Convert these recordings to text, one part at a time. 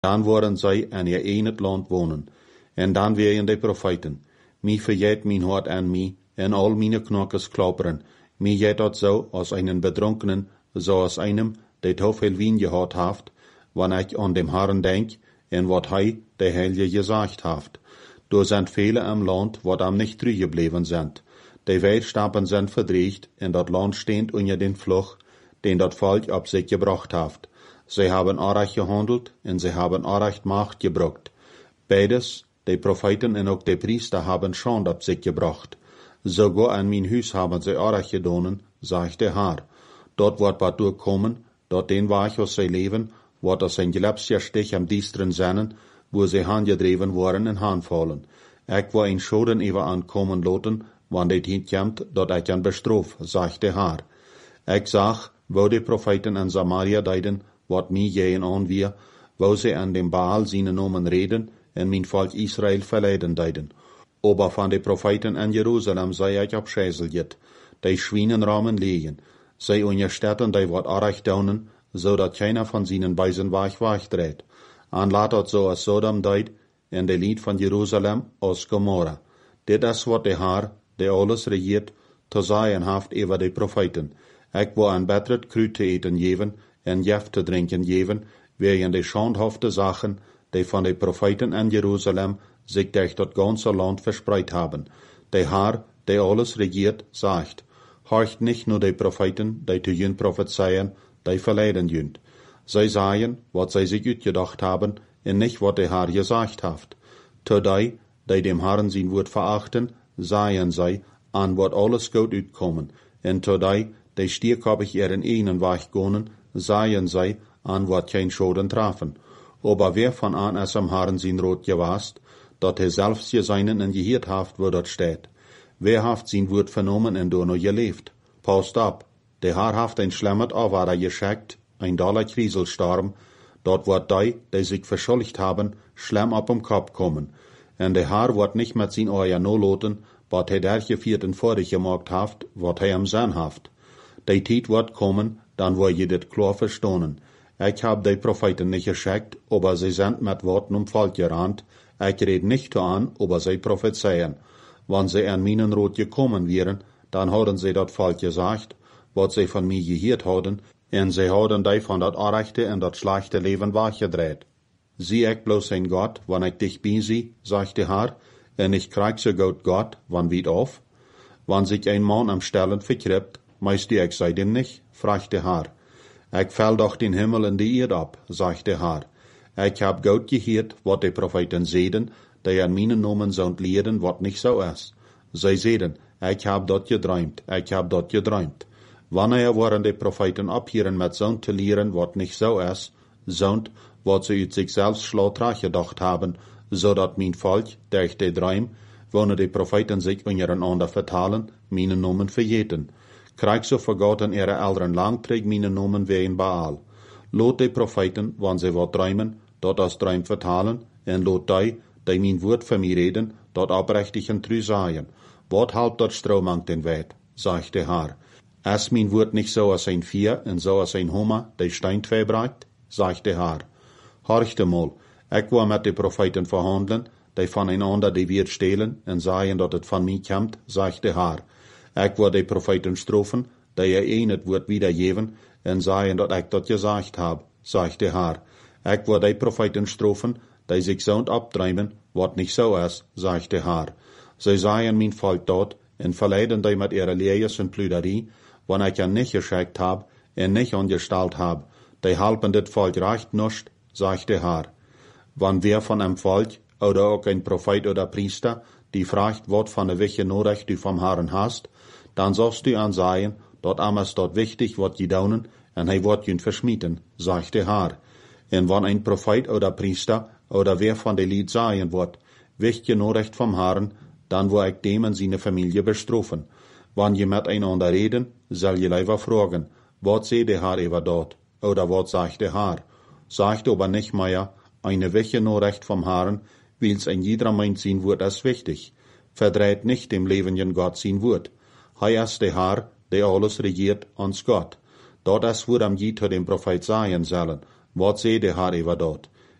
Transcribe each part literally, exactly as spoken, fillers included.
Dan worden zij en je in het land wonen. En dan weer de profeten. Mi verjet mijn hart aan mij, en al mijn knokkels klapperen. Mi jet dat zo als einen bedronkenen, zoals einem, die te veel wien gehad heeft, wanneer ik aan dem Herren denk, en wat hij, de Heilige, gezegd heeft. Door zijn vele am land, wat am nicht teruggebleven zijn. De Weitstappen zijn verdreigd, en dat land steent onder den Fluch, den dat Volk op zich gebracht heeft. Zij hebben onrecht gehandeld, en zij hebben onrecht macht gebruikt. Beides, de profeten en ook de priester, hebben schande op zich gebracht. Sogar aan mijn huis hebben zij onrecht gedaan, zegt de Heer. Dort wordt wat doorkomen, dat den Weg aus zij leven, wordt als een gelapsjestich am diesteren zennen, wo zij aangedreven worden en aanvallen. Ik wil een schoden even aankomen laten, wanneer dit komt, dat ik kan bestroof, zegt de Heer. Ik zag, wo de profeten in Samaria deiden, wat mij gehen aan weer, wo zij aan dem Baal zijn nomen reden, en mijn volk Israël verleiden deiden. Aber van de profeten in Jeruzalem zei ik op schijzeljet, die schwienenramen legen, zij onderstetten die wat arrecht daunen, zodat keiner van zijn bijzen weg wegdreht. En laat het zo als Sodom deed, en de lied van Jeruzalem als Gomorra. Dit is wat de Heer, die alles regiert, te zeggen heeft over de profeten. Ik wil een beter kruid te eten geven, en jef te drinken geven, wegen de schandhafte zaken, die van de profeten in Jeruzalem zich durch dat ganze land verspreid hebben. De Heer, die alles regiert, zegt, horcht nicht nur de profeten, die te jün prophezeien, die verleiden jünt. Zij sagen, wat zij zich uitgedacht hebben, en nicht wat de Heer gezegd heeft. Te die, die dem Herrn zijn woord verachten, sagen zij, an wat alles goed uitkomen. En te die, die stierkopig ihren einen Weg gonen, sagen zij, an wat geen schoden trafen. Aber wer von an es am Herrn zijn Rot gewast, dat hij zelfs geseinen en geheerd heeft, wo dat steht. Wer heeft zijn woord vernommen en door nog geleefd? Paust op, de Heer heeft een schlimmert afwaarder geschickt, ein doller Kriselstorm, dort wordt die, die sich verschuldigt haben, schlimm op om Kopf kommen. En de Heer wordt nicht met zijn oor no loten, wat hij derche vierten vorig gemaakt heeft, wat hij am Sinn heeft. Die tijd wordt komen, dan wil je dit klar verstonen. Ik heb de profeten nicht geschickt, aber sie sind met Worten um Volk gerannt. Ik red nicht an, aber sie prophezeien. Wann sie an meinen Rot gekommen wären, dann hadden sie dat Volk gesagt, wat sie von mir geheerd hadden, en sie hadden die van dat onrechte en dat slechte leven weggedreht. Zie ik bloos een Gott, wann ik dich bij zie, sagt de Herr, en ich krieg so gut Gott, wann wied auf? Wann sich ein Mann am Stellen verkriegt, meist ich sei dem nicht, fragt de Herr. Ik fell doch den Himmel en die Erde ab, sagt de Herr. Ik hab gut geheerd, wat de profeten zeden, die an meinen Namen zouden leren, wat nicht so is. Zij zeden, ik hab dat gedräumt, ik hab dat gedräumt. Wanneer worden de profeten ophieren met zo'n te leren, wat nicht so is, zo'n wat ze uit zichzelf slaughter gedacht haben, zodat mijn volk, durch de Dreim, wanneer de profeten zich ondereinander vertalen, mijn Namen vergeten. Krijg so vergoten ihre Eltern lang träg meine Nomen wegen Baal. Lot de profeten, wann sie wat träumen, dort als Träum vertalen, en lot die, die mein Wort für mich reden, dort oprechtig en trü sagen. Wat halb dort stroomang den Weit, sagt der Herr. Es mein Wort nicht so als ein Vier en so als ein Hummer, der Stein verbreitet, sagt der Herr. Horchte mal, ich will mit de profeten verhandeln, die voneinander die Wort stehlen en sagen, dat het van mij komt, sagt der Herr. Ik wil de profeten strofen, die je een het woord wiedergeven, en zeggen dat ik dat gezegd heb, zegt de Heer. Ik wil de profeten strofen, die zich zo'n opdrijven, wat niet zo is, zegt de Heer. Zij zeggen mijn volk dat, en verleiden die met ihre leers en pluderie, wanneer ik je niet geschickt heb, en niet ongesteld heb. Die helpen dit volk recht nicht, zegt de Heer. Wanneer wer van een volk, oder ook een profeet oder priester, die vraagt wat van de wiche nodig du vom Herrn hast, dan sollst du aan zeggen, dat amas dort wichtig wat je daunen, en hij wordt je verschmieten, zegt de Heer. En wann een profeet oder priester, oder wer van de lied zeggen wordt, wicht je nodig vom Herrn, dan wil ik dem en zijn familie bestrofen. Wann je met einander reden, zal je liever vragen, wat zei de Heer over dat, oder wat zegt de Heer. Sagt aber nicht mehr, eine wiche nodig vom Herrn, wils ein jeder meint sein Wort ist wichtig. Verdreht nicht dem lebenden Gott sein Wort. Hij ist der Herr, der alles regiert, ans Gott. Dort ist, wo am je zu dem Prophet sagen sollen, wat zei der Herr über dort.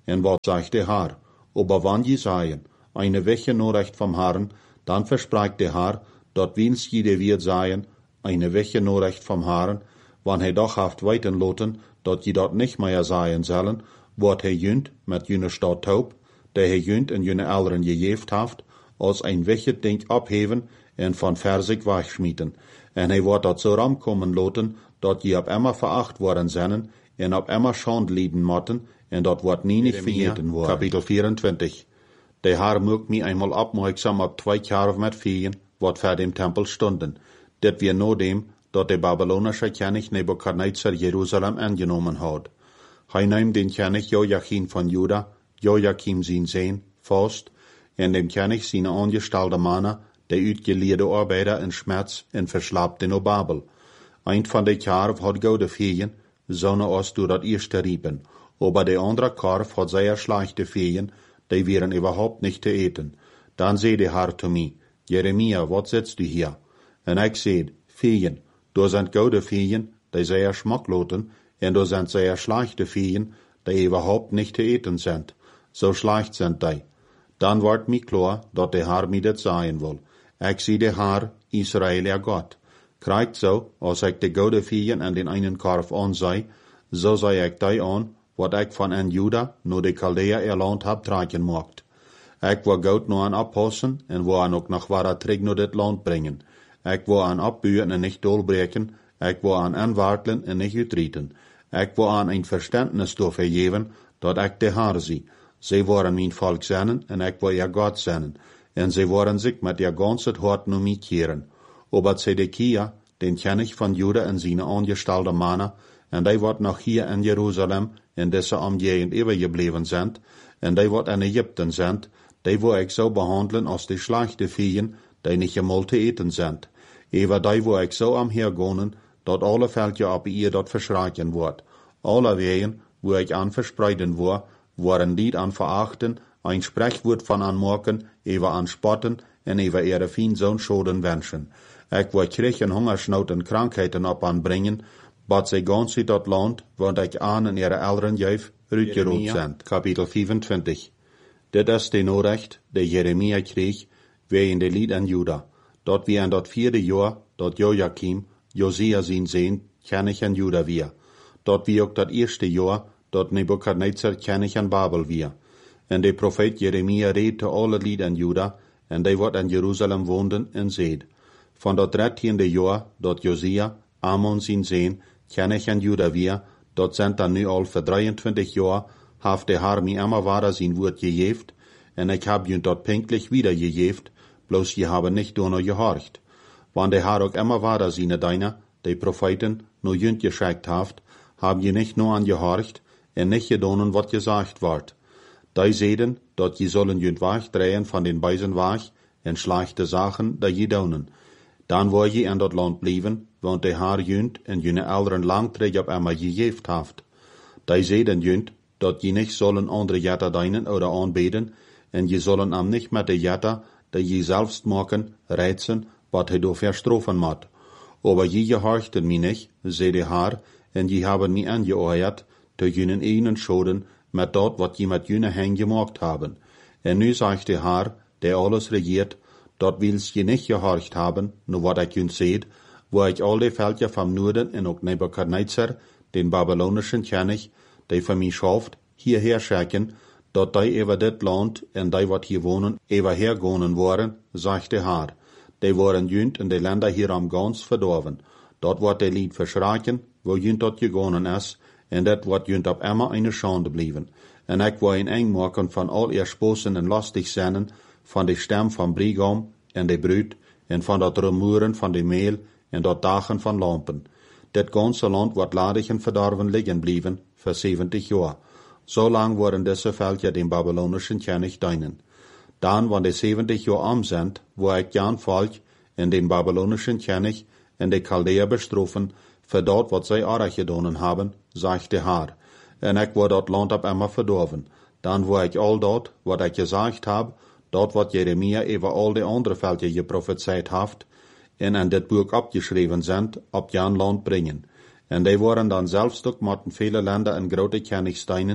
en wat sagt der Herr? Aber wann je sagen, eine Wäche Nachricht vom Herrn, dann verspricht der Herr, dort wins jede wird sagen, eine Wäche Nachricht vom Herrn, wann er doch haft weiten loten, dort je dort nicht mehr sagen sollen, wat er jünt mit jene Stadt taub, der er jünt in jene Eltern gejeft haft, als ein Wäche Ding abheven en von Versig wegschmieden. En hij wordt dat zo ram komen loten, dat je op immer veracht worden zijn, en op immer schand lieden motten, en dat wordt nie niet vergeten worden. Kapitel vierentwintig. Der Herr mögt mich einmal abmerksam op twee Jahre met vieren, wat vor dem Tempel stunden. Dit wir nur dem, dat der babylonische König Nebukadnezar Jerusalem angenommen hat. Hij nahm den König Joachim von Juda, Joachim sein Sohn, fast, en dem König seine angestellte Männer, der uitgeleerde Arbeiter in Schmerz en verslaapt in Babel. Ein von de Karf hat gode Feen, sonne aus du dat erste riepen, aber der andere Karf hat sehr schlechte Feen, die wären überhaupt nicht zu eten. Dann seh der Herr zu mir, Jeremia, wat sitzt du hier? En ich seht, Feen, du sind gode Feen, die sehr schmackloten, en du sind sehr schlechte Feen, die überhaupt nicht zu eten sind. So schlecht sind die. Dann ward mir klar, dat der Herr mir das sagen will. Ich zie der Herr, Israel, ihr Gott. Kriegt so, als ich de gode Fien an den einen Karf ansei, so sei ich die an, wat ich von an Juda, nur de Chaldea ihr Land hab tragen mocht. Ich war gut nur an abpassen, en wo an auch nach wahrer Träg nur dit Land bringen. Ich war an abbühen en nicht dolbreken, ich war an anwarteln en nicht utrieten. Ich war an ein Verständnis durchvergeben, dat ich de Herr sie. Sie waren mein Volk seinen, en ich war ihr Gott seinen. En sie waren sich mit ihr ganzes Hort nur mich kehren. Aber Zedekia, den König von Juda en seine angestellte Männer, en die wat noch hier in Jerusalem, in dieser Umgegend übergeblieben sind, en die wat in Ägypten sind, die wo ich so behandeln als die schlechte Viehen, die nicht einmal zu eten sind. Ewer die wo ich so am hergonen, dat alle Völker ab ihr dort verschrecken wird. Alle Wehen, wo ich an verspreiden war, waren die an verachten, ein Sprechwort von anmerken, ewer an spotten, en ewer ihre Fiendsohn schoden wünschen. Ich wollt Kriegen, Hungersnot en Krankheiten ab anbringen, bat sie ganz in dat Land, want ich an in ihre Eltern jeuf, rütgeroot sind. Kapitel vierundzwanzig. Dit is de Nachricht, die Jeremia kreeg, wie in de Lied an Juda. Dort wie in dat vierde Jahr, dort Joachim, Josia sein Sohn, König an Juda wir. Dort wie auch dat erste Jahr, dort Nebukadnezar König an Babel wir. En de Prophet Jeremia reed te alle Lied an Juda, en die wat in Jerusalem woonden, en zeed. Van dat dertiende Jahr, dort Josia, Amon zijn Sohn, König an Juda wir, dort sind dan nu al voor drieëntwintig Jahr, haft der Herr mir immer wahrer sein Wort gejeft, en ich hab jünt dort pünktlich wieder gejeft, bloß je haben nicht nur noch gehorcht. Wann der Herr auch immer wahrer seine Deiner, die Propheten, nur jünt geschickt haft, haben je nicht nur an gehorcht, en nicht gedonen, wat gesagt ward. Die sehen, dort je sollen jünt wach drehen von den Beisen wach, en schlechte Sachen, da je donen. Dann wo je in dat Land blieben, want der Herr jünt en jüne Eltern langträg op einmal gejeft haft. Die sehen jünt, dort je nicht sollen andere Jätter dienen oder anbeten, en je sollen am nicht mit de Jätter, die je selbst machen, reizen, wat he do verstrofen mat. Aber je gehorchten mi nicht, seh der Herr, en je haben mi angeohert, te jünen einen schoden, mit dort, wat je mit jüne hen gemacht haben. En nu sagt der Herr, der alles regiert, dort willst je nicht gehorcht haben, nur wat ich jün seht, wo ich all die Völker vom Norden en auch Nebukadnezar, den babylonischen König, die für mich schafft, hierher schicken, dort die über dit Land en die wat hier wohnen, über hergonen waren, sagt der Herr. Die waren jünt in de Länder hier am ganz verdorben. Dort wird der Lied verschrecken, wo jünt dort gegonen is, en dat wordt jünt op immer eine Schande blieben. En ik wil een eng maken van al ihr Sposen en lastig zinnen, van de stem van Brigam en de bruid, en van dat rumoeren van de meel, en dat dagen van lampen. Dit ganze land wordt ladig en verdorven liggen blieben, voor zeventig jaar. So lang worden diese Völker dem babylonischen König dienen. Dann, wann die zeventig jaar am sind, wo ich jan Volk in den babylonischen König en de Chaldea bestroffen, für dort, wat zij arg gedonen haben, sagt der Herr. En ik word dat land op immer verdorven. Dan wo ich all dort, wat ich gesagt hab, dort wat Jeremia über all die andere Völker geprophezeit haft, en in dit Buch abgeschrieben sind, op jan land bringen. En die worden dan selbst ook met viele Länder en grote Königsteinen,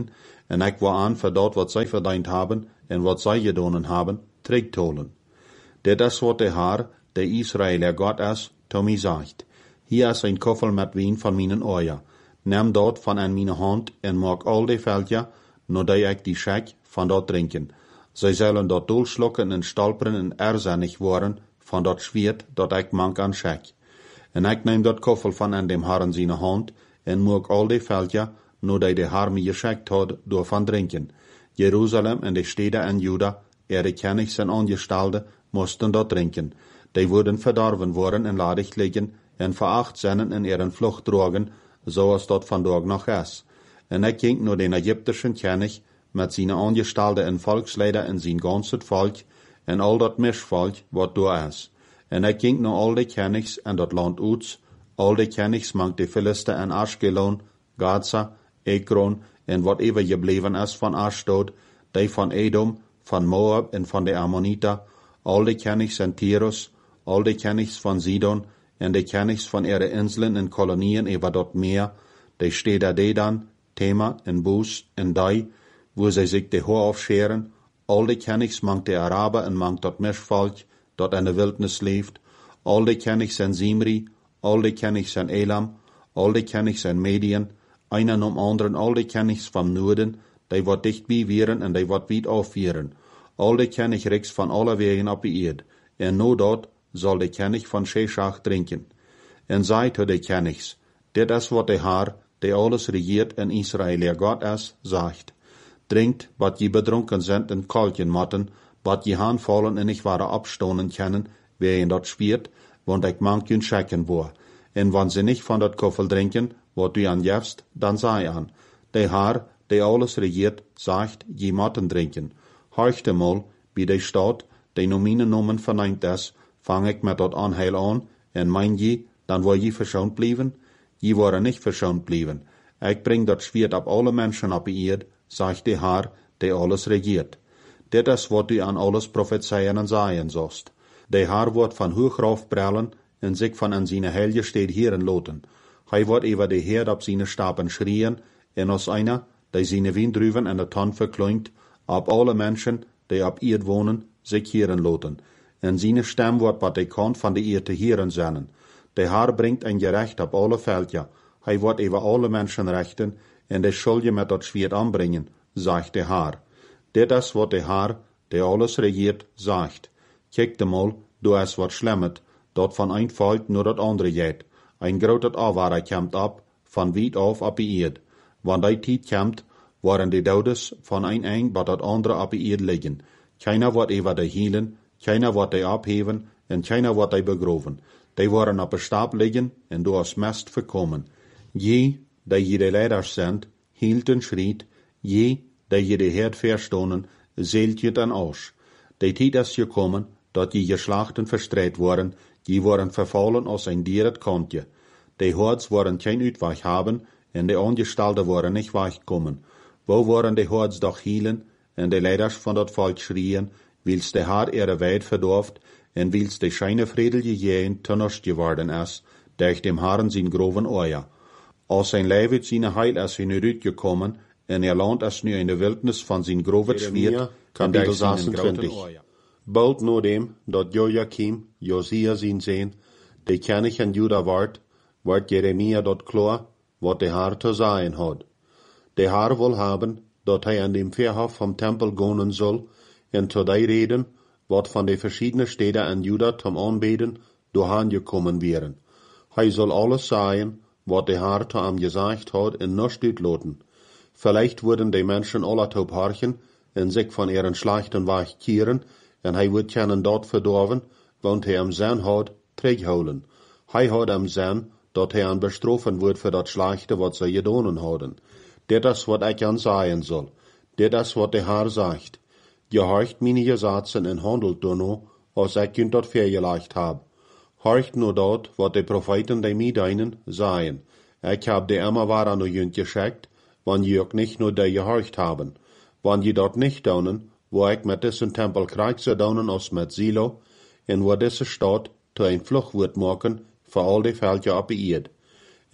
en ik wil aan voor dat wat zij verdiend hebben en wat zij gedaan hebben, terugtolen. Dit is wat de Heer, de Israëler God is, to mij zegt. Hier is een koffel met wien van mijn oor. Neem dat van aan mijn hand en maak al die veldje, nadat ik die schek van dat drinken. Zij zullen dat doelslokken en stalperen en erzinnig worden van dat zwiert dat ik mank aan schek. En ik neem dat koffel van aan dem Herren zijn hand en maak al die veldje, nadat de Heer mij geschekt had, door van drinken. Jeruzalem en de steden en Juda, er de Kenigs en Angestalden, moesten dat drinken. Die worden verdorven worden en ladig liggen en veracht zijn en er een vlucht drogen, zoals dat vandaag nog is. En ik ging naar den Egyptischen König met zijn Angestalden en volksleider en zijn ganset volk en al dat mischvolk wat daar is. En ik ging naar al de Königs en dat land uit, al de Königs mank de Philisten en Ashkelon, Gaza, Ekron en whatever gebleven is van Ashdod, die van Edom, van Moab en van de Ammonita, al de Königs en Tyrus, al de Königs van Sidon en de Königs van ihre inselen en kolonien over dat meer, de steden Dedan, Tema en Boos en Dai, wo zij zich de hoor afscheren, al de Königs mank de Araber en mank dat mischvolk, dat in de wildnis leeft, al de Königs en Zimri, al de Königs en Elam, al de Königs en Medien, einen om anderen al de Königs van Noorden, die wat dichtbij vieren en die wat wiet afvieren, al de Königreiks van alle wegen op de eerd, en no dat zal de König van Sheshach drinken. En zei tot de Königs, dit is wat de Heer, die alles regiert in Israël, der God is, zegt. Drinkt, wat je bedronken zijn en kalken matten, wat je aanvallen en ik waren opstonen kennen, wie je dat spiert, want ik mank je schekken voor. En wanneer ze niet van dat koffel drinken, wat u aan jefst, dan zei aan. De Heer, die alles regiert, zegt, je matten drinken. Horchte mal, bij de stad, die no mijn nomen verneemt is, vang ik met dat aanheil aan, en mein je, dan wil je verschoond blijven? Je worden niet verschoond blijven. Ik breng dat zwiert op alle mensen op de eerd, zegt de Heer, die alles regiert. Dit is wat u aan alles profetieën en zaaien zost. De Heer wordt van hoog rauf brellen en zich van aan zijn heilige steed heren loten. Hij wordt over de Heer op zijn stapen schreien, en als einer, die zijn wiendruven en de tand verkleint, op alle mensen, die op eerd wonen, zich heren loten. En zijn stem wordt wat de kant van de eerd te heren zijn. De Heer brengt een gerecht op alle veldja. Hij wordt over alle mensen rechten, en de zul je met dat zwiert aanbrengen, zegt de Heer. Dit is wat de Heer, die alles regiert, zegt. Kijk de mal, du is wat schlemmet, dat van een volk naar dat andere gaat. Een grote afwaarde komt op, van wiet af op de eerd. Wanneer die tijd komt, worden de doders van een eind bij dat andere op de eerd liggen. Keiner wordt over de hielen, keiner wordt de opheven, en keiner wordt de begroven. Die worden op een stap liggen, en door als mest verkomen. Je, die je de leiders zendt, hield en schriet, je, die je de Heer verstonen, zeelt je dan aus. De tijd is gekomen, dat je geslachten verstrijd worden, die worden vervallen als een dier het kantje. De hords worden geen uitweg hebben, en de Angestalten worden niet wegkomen. Wo worden de hords doch hielen, en de leiders van dat volk schrien, wils de Heer ihre wijd verdorft, en wils de scheine vredelige jeen tennerst geworden is, durch dem Herren zijn groven oor. Als zijn lijf uit zijn heil is hij nu uitgekomen, en er land is nu in de wildnis van zijn grove zwiert, kapitel zesentwintig. Bald na dem, dat Joachim, Josia zijn zijn, de König in Juda wordt, wordt Jeremia dat klaar, wat de Heer te zeggen had. De Heer wil hebben, dat hij aan dem Verhof vom Tempel gaan zal, en te die reden, wat van de verschiedene steden in Juda zum aanbeden, doorheen gekommen wären. Hij zal alles zeggen, wat de Heer te hem gezegd had, in nichts uitlaten. Vielleicht würden die Menschen alle taub horchen, en sich von ihren schlechten Weg kehren, en hij wird keinen dort verdorven, want hij am Zahn hat, terughouden. Hij had am Zahn, dat hij aan bestrafen wordt voor dat slechte wat zij gedaan hadden. Dit is wat ik aan zeggen zal. Dit is wat de Heer zegt. Je horcht meine Gesetze en handelt daarno, als ik je dat vergelegd heb. Horcht nur dat, wat de profeten die mij dienen, zeggen. Ik heb de immer waar naar jullie geschickt, wanneer je ook niet nur die gehorcht haben. Wanneer je dat niet doen, wo ik met diesen Tempel krijg ze doen als met Silo, en wo diese Stadt te een vlucht wordt maken, voor al die veldje op de eerd.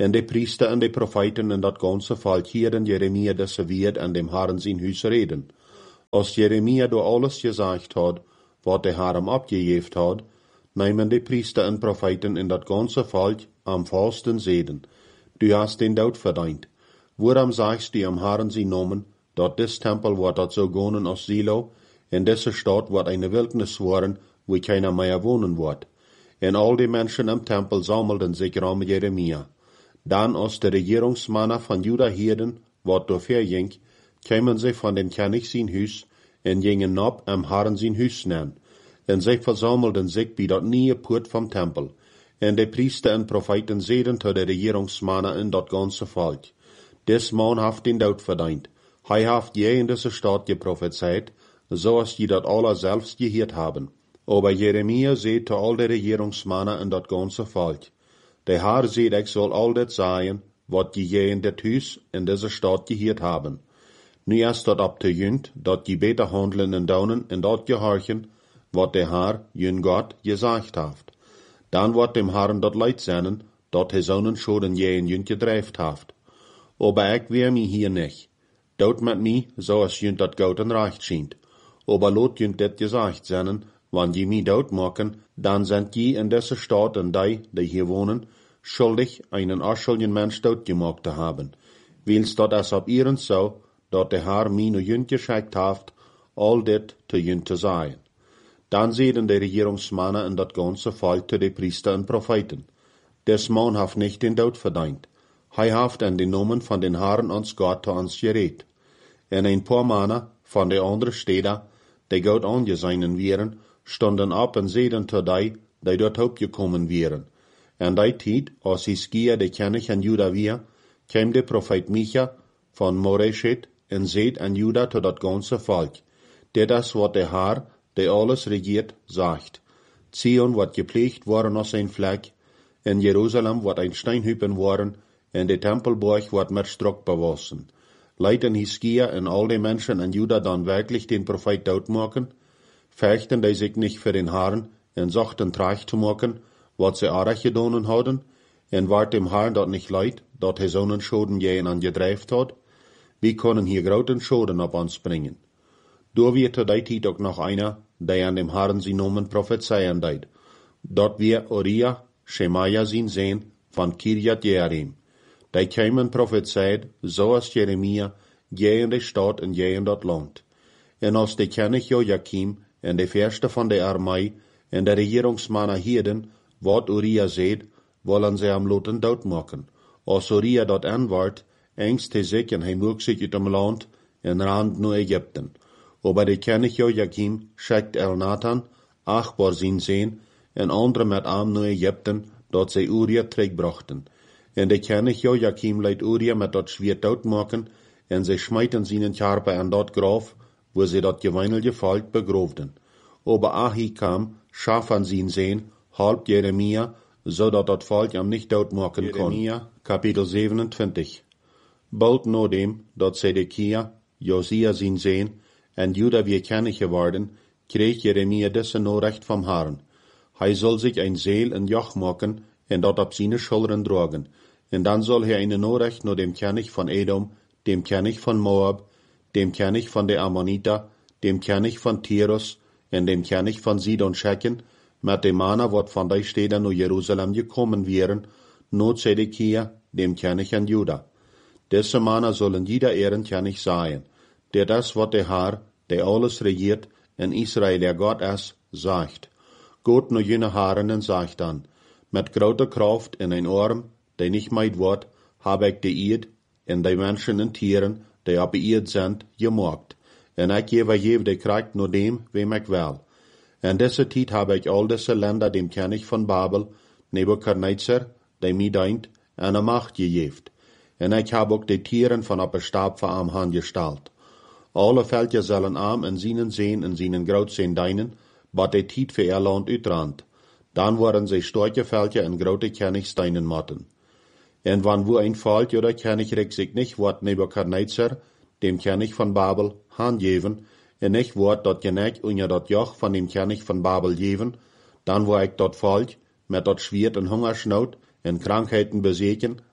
En de priester en de profeten en dat ganze volk hielden Jeremia deze Wort an dem Herrn zijn huis reden. Als Jeremia door alles gezegd had, wat de Herr hem abgegeven had, nemen de priester en profeten in dat ganze volk am vasten zeden. Du hast den dood verdient. Waarom sagst du am Herrn zijn Namen, dat dis Tempel wordt dat zo gonen als Silo, en deze stad wordt eine Wildnis worden, wo keiner mehr wohnen wordt. En al die Menschen im Tempel sammelten sich rum Jeremia. Dan als de regeringsmannen van Juda hielden, wat doorverging, kwamen sie von dem König zijn huis, en gingen op am Herrn zijn huis nemen. En zij versammelten sich bij dat nieuwe poort vom Tempel. En de priester en profeten zeiden tot de regeringsmannen in dat ganze volk. Des man haft den dood verdient. Hij haft je in deze stad geprophezeit, zoals je dat alle selbst geheerd haben. Aber Jeremia zei tot al de regeringsmannen in dat ganze volk. De Herr zei, ik zal al dat zeggen, wat je in dit huis in deze stad geheerd haben. Nu is dat op te junt, dat je beter handelen en daunen en dat gehorchen, wat de Herr, jun God, gezegd heeft. Dan wordt dem Herrn dat leid zijn, dat hij zonen schoden je in junt gedreifd heeft. Aber ik weer mij hier niet. Dood met mij, zoals junt dat goud en recht schijnt. Aber lot junt dit gezegd zijn, wanneer je mij dood maken, dan zijn je in deze stad en die, die hier wonen, schuldig einen arscheligen Mensch doodgemaakt te hebben. Wils dat es op ihren zo, dat de Herr mij nu junt geschickt heeft, al dit te junt te zeggen. Dan zeiden de regeringsmannen in dat ganze volk te de priester en profeten. Des man heeft niet den dood verdient. Hij heeft in de namen van den Herrn ons God te ons gereed. En een paar mannen van de andere steden, die God aangezien waren, stonden op en zeiden te die, die dort opgekomen waren. En die tijd, als Hiskia de König in Juda weer, kwam de profeet Micha van Moreshet en zeid aan Juda tot dat ganze volk. Dit is wat de Herr, die alles regiert, sagt. Zion wordt gepleegd worden als een vlek, en Jeruzalem wordt een steinhüppen worden, en de Tempelborg wordt met strok bewassen. Leiden Hiskia en al die Menschen in Juda dan wirklich den Prophet doodmaken? Fechten die sich nicht für den Herrn en zochten traag te maken, wat ze aardig gedaan hadden, en waard dem Herrn dat nicht leid, dat hij zo'n schoden jeen aan gedreifd had? Wie können hier groten schoden op ons brengen? Door wird er die tijd ook nog einer, die an dem Herrn zijn Namen prophezeien deed. Dat wir Uriah, Shemaia zijn Sehn, van Kirjat Jearim. Die kwamen prophezeid, zoals Jeremia, je in de stad en je in dat land. En als de König Joachim en de verste van de armee en de regeringsmannen hielden, wat Uriah zeid, wollen ze hem laten doodmaken. Als Uriah dat aanwaart, engst hij zich en hij moeg zich uit hem land en rand naar Egypten. Aber de König Joachim schickt Elnathan, Achbar zijn Sehn, en andere met hem naar Egypten, dat zij Uriah terugbrachten. En de König Joachim leidt Uriah met dat Schwert doodmaken, en zij smijten zijn Charpe aan dat graf, wo sie dat geweinelje volk begroofden. Aber Ahikam, Schafan zijn Sehn, halb Jeremia, zodat dat volk hem niet doodmaken kon. Jeremia, kapitel zevenentwintig. Bald na dem, dat Zedekia, Josia zijn Sehn, en Juda weer König geworden, kreeg Jeremia deze Nachricht vom Herrn. Hij soll sich ein Seel en Joch maken, en dat op seine Schultern dragen. En dan soll hij eine Nachricht naar dem König von Edom, dem König von Moab, dem König von der Ammoniter, dem König von Tyrus, en dem König von Sidon schicken, met de mannen wat van die steden naar Jerusalem gekommen wären, not Zedekia, dem König in Juda. Diese mannen sollen jeder ihren König sein. Dit is wat de Herr, der alles regiert, in Israel der Gott is, sagt. Gott nur jene Haaren en sagt dan, met grote kracht in een arm, die nicht meid wordt, heb ik de eed, en de mensen en tieren, die op eed zijn, gemaakt. En ik geef je de kracht naar dem, wem ik wil. En deze tijd heb ik al deze Länder dem König van Babel, Nebuchadnezzar, die mij dient, en een macht gegeven. En ik heb ook de tieren van op een stab van am hand gestalt. Alle Völker zullen arm in seinen Seen en seinen groot zijn dienen, wat de tijd voor ihr land uitrandt. Dan worden sie starke Völker en grote Königs dienen moeten. En wann wo ein Volk oder Königreich sich nicht wird Nebuchadnezzar, dem König von Babel, handgeven, en nicht wird dat Geneck unter dat Joch von dem König von Babel geven, dan wo ich dat Volk mit dat Schwert en Hungersnood en Krankheiten besiegen,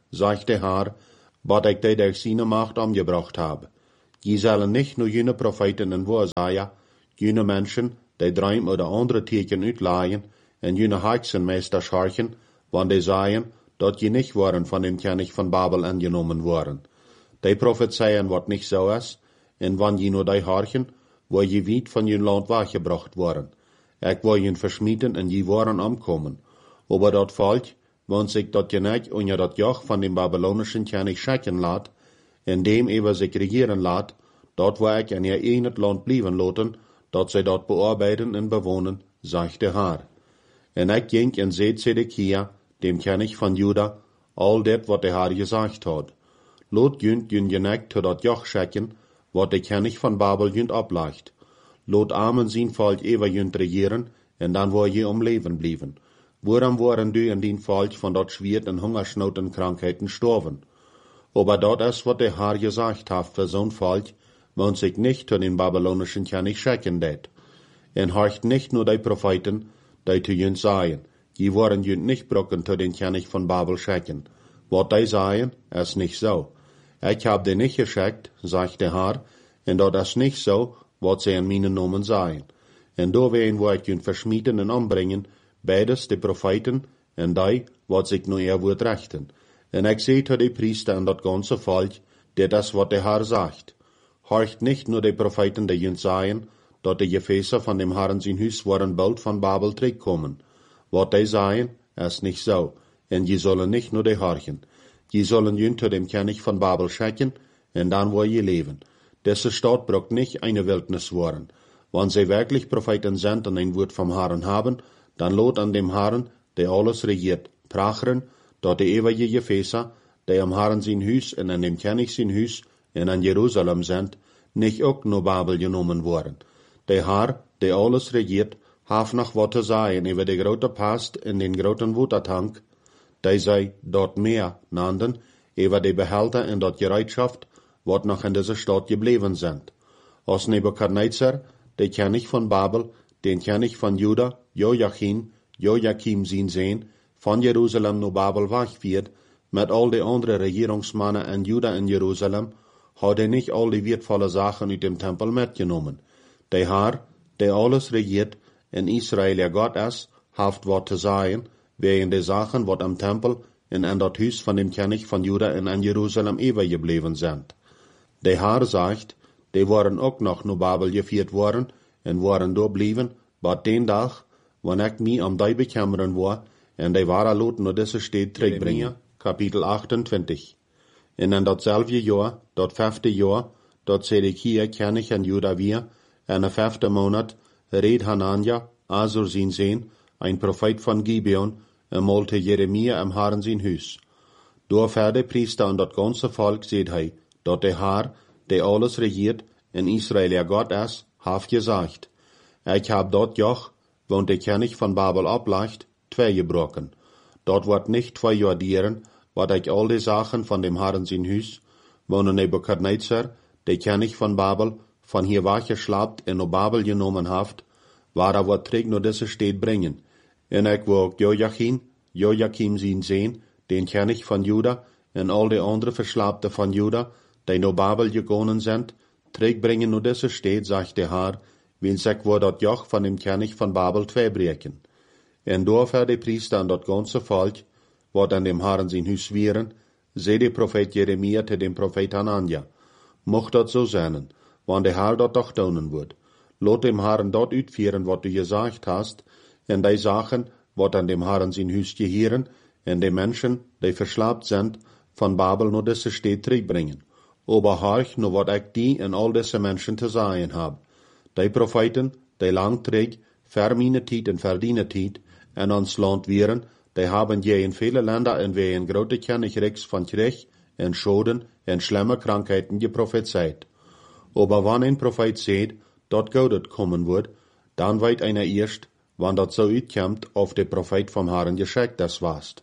sagt der Herr, wat ich dir durch seine Macht umgebracht habe. Je sollen nicht nur jene Propheten in Wosaja, jene Menschen, die Träume oder andere Tierchen utleihen, en jene Hexenmeister scharchen, wann die sagen, dat je nicht waren von dem König von Babel angenommen worden. Die prophezeien wat nicht so ist, en wann je nur die harchen, wo je weit von jen Land weggebracht worden. Ich war jen verschmieden en je waren umkommen. Aber dat Volk, wann sich dat je nicht unter dat Joch von dem babylonischen König schrecken lat, in dem ewer sich regieren lat, dort wo ich in ihr eigenes Land blieben loten, dat sie dort bearbeiten en bewohnen, sagt der Herr. En ich ging en seht Zedekia, dem König von Juda, all det wat der Herr gesagt hat. Lot jünt jün geneigt zu dat Joch schecken, wat der König von Babel jünt ableicht. Lot armen sein Volk ewer jünt regieren, en dan wo je um Leben blieben. Woran waren du in din Volk von dat Schwert en Hungersnot en Krankheiten storven? Aber dat is wat der Herr gesagt hat für so'n Volk, man sich nicht zu den babylonischen König schecken det. En horcht nicht nur die Propheten, die zu jünt seien, die waren jünt nicht brocken zu den König von Babel schecken. Wat die seien, is nicht so. Ich hab die nicht gescheckt, sagt der Herr, en dat is nicht so, wat sie in meinen Namen seien. En do wen wo ich jünt verschmieden en umbringen, beides die Propheten, en die, wat sich nur er wird rechten. En ich seh zu die Priester en dat ganze Volk, der das, wat der Herr sagt. Horcht nicht nur die Propheten, die jünt seien, dat die Gefäße von dem Herrn sein Hüs waren bald von Babel zurückkommen. Wat die seien, ist nicht so, en je sollen nicht nur die horchen. Je sollen jünt zu dem König von Babel schecken, en dann wo je leben. Diese Stadt braucht nicht eine Wildnis worden. Wenn sie wirklich Propheten sind und ein Wort vom Herrn haben, dann lot an dem Herrn, der alles regiert, prachern, dat die ewige Gefäße, die am Herrn sein Hüs und an dem König sein Hüs und an Jerusalem sind, nicht auch nur Babel genommen worden. Der Herr, der alles regiert, haf noch wat zu sagen über die grote Past in den groten Watertank, die sei dort mehr nannten, über die Behälter in dort Gereitschaft, wat noch in dieser Stadt geblieben sind. Als Nebukadnezar, der König von Babel, den König von Juda, Joachim, Joachim sin sehen, von Jerusalem nach Babel wegführt, mit all die anderen Regierungsmannen in Juda in Jerusalem, hat er nicht all die wertvolle Sachen aus dem Tempel mitgenommen. Der Herr, der alles regiert, in Israel ja Gott ist, haft wat zu sagen, wegen der Sachen, wat am Tempel in an dat Hüs von dem König von Juda in an Jerusalem ewig geblieben sind. Der Herr sagt, die waren auch noch nach Babel geführt worden, und waren da blieben, bat den Tag, wann ich mich um die bekämmern war, und die wahre Lot nur diese Stadt zurückbringen. Kapitel achtundzwanzig. In an datselfde Jahr, dat fünfte Jahr, dat Zedekia König an Juda wir, in der fünfte Monat, red Hanania, Asur sin Sehn, ein Prophet von Gibeon, einmal zu Jeremia am Herrn sin Hüs. Door der Priester und dat ganze Volk seht hei, dat der Herr, der alles regiert, in Israel ja Gott ist, haft gesagt, ich hab dort Joch, wo der König von Babel ableicht, zwei gebrochen. Dort wird nicht zwei Jordieren, wat ich all die Sachen von dem Herrn sin Hüs, wo Nebukadnezar, der König von Babel, von hier weggeschlappt in Babel genommen haft, war er wat träg nur diese Stadt bringen. En ich wo Joachim, Joachim sin sehen, den König von Juda, en all die andere Verschlappte von Juda, die no Babel gegangen sind, träg bringen nur diese Stadt, sagt der Herr, wenn sich wo dat Joch von dem König von Babel zwei brechen. En dorfer die Priester an dat ganze Volk, wat an dem Herrn sin Hüs wieren, seh der Prophet Jeremia te dem Prophet Hanania. Mocht dat so sein, wann der Herr dat doch tun wird. Lot dem Herrn dort utführen, wat du gesagt hast, en die Sachen, wat an dem Herrn sin Hüs gehieren, en die Menschen, die verschlappt sind, von Babel nur diese Stadt zurückbringen. Aber horch nur wat ich die en all diese Menschen zu sagen hab. Die Propheten, die langträg, für meine Tiet en für deine Tiet, en ons Land wieren, die haben je in viele Länder en wie in grote Königreichs von Krieg, en Schoden, en schlimme Krankheiten geprophezeit. Aber wann ein Prophet seht, dort Gott kommen wird, dann weit einer erst, wann dat so uitkommt, auf der Prophet vom Herrn geschickt das warst.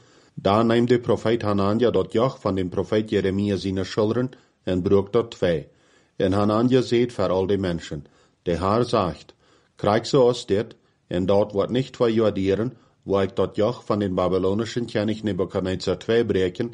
Da nahm der Prophet Hanania dort Joch von dem Prophet Jeremia seine Schultern en brug dort zwei. En Hanania seht für all die Menschen. Der Herr sagt, krieg so aus dit, en dort wird nicht zwei Jordieren, wo ich dort Joch von den babylonischen König Nebukadnezar zwei brechen,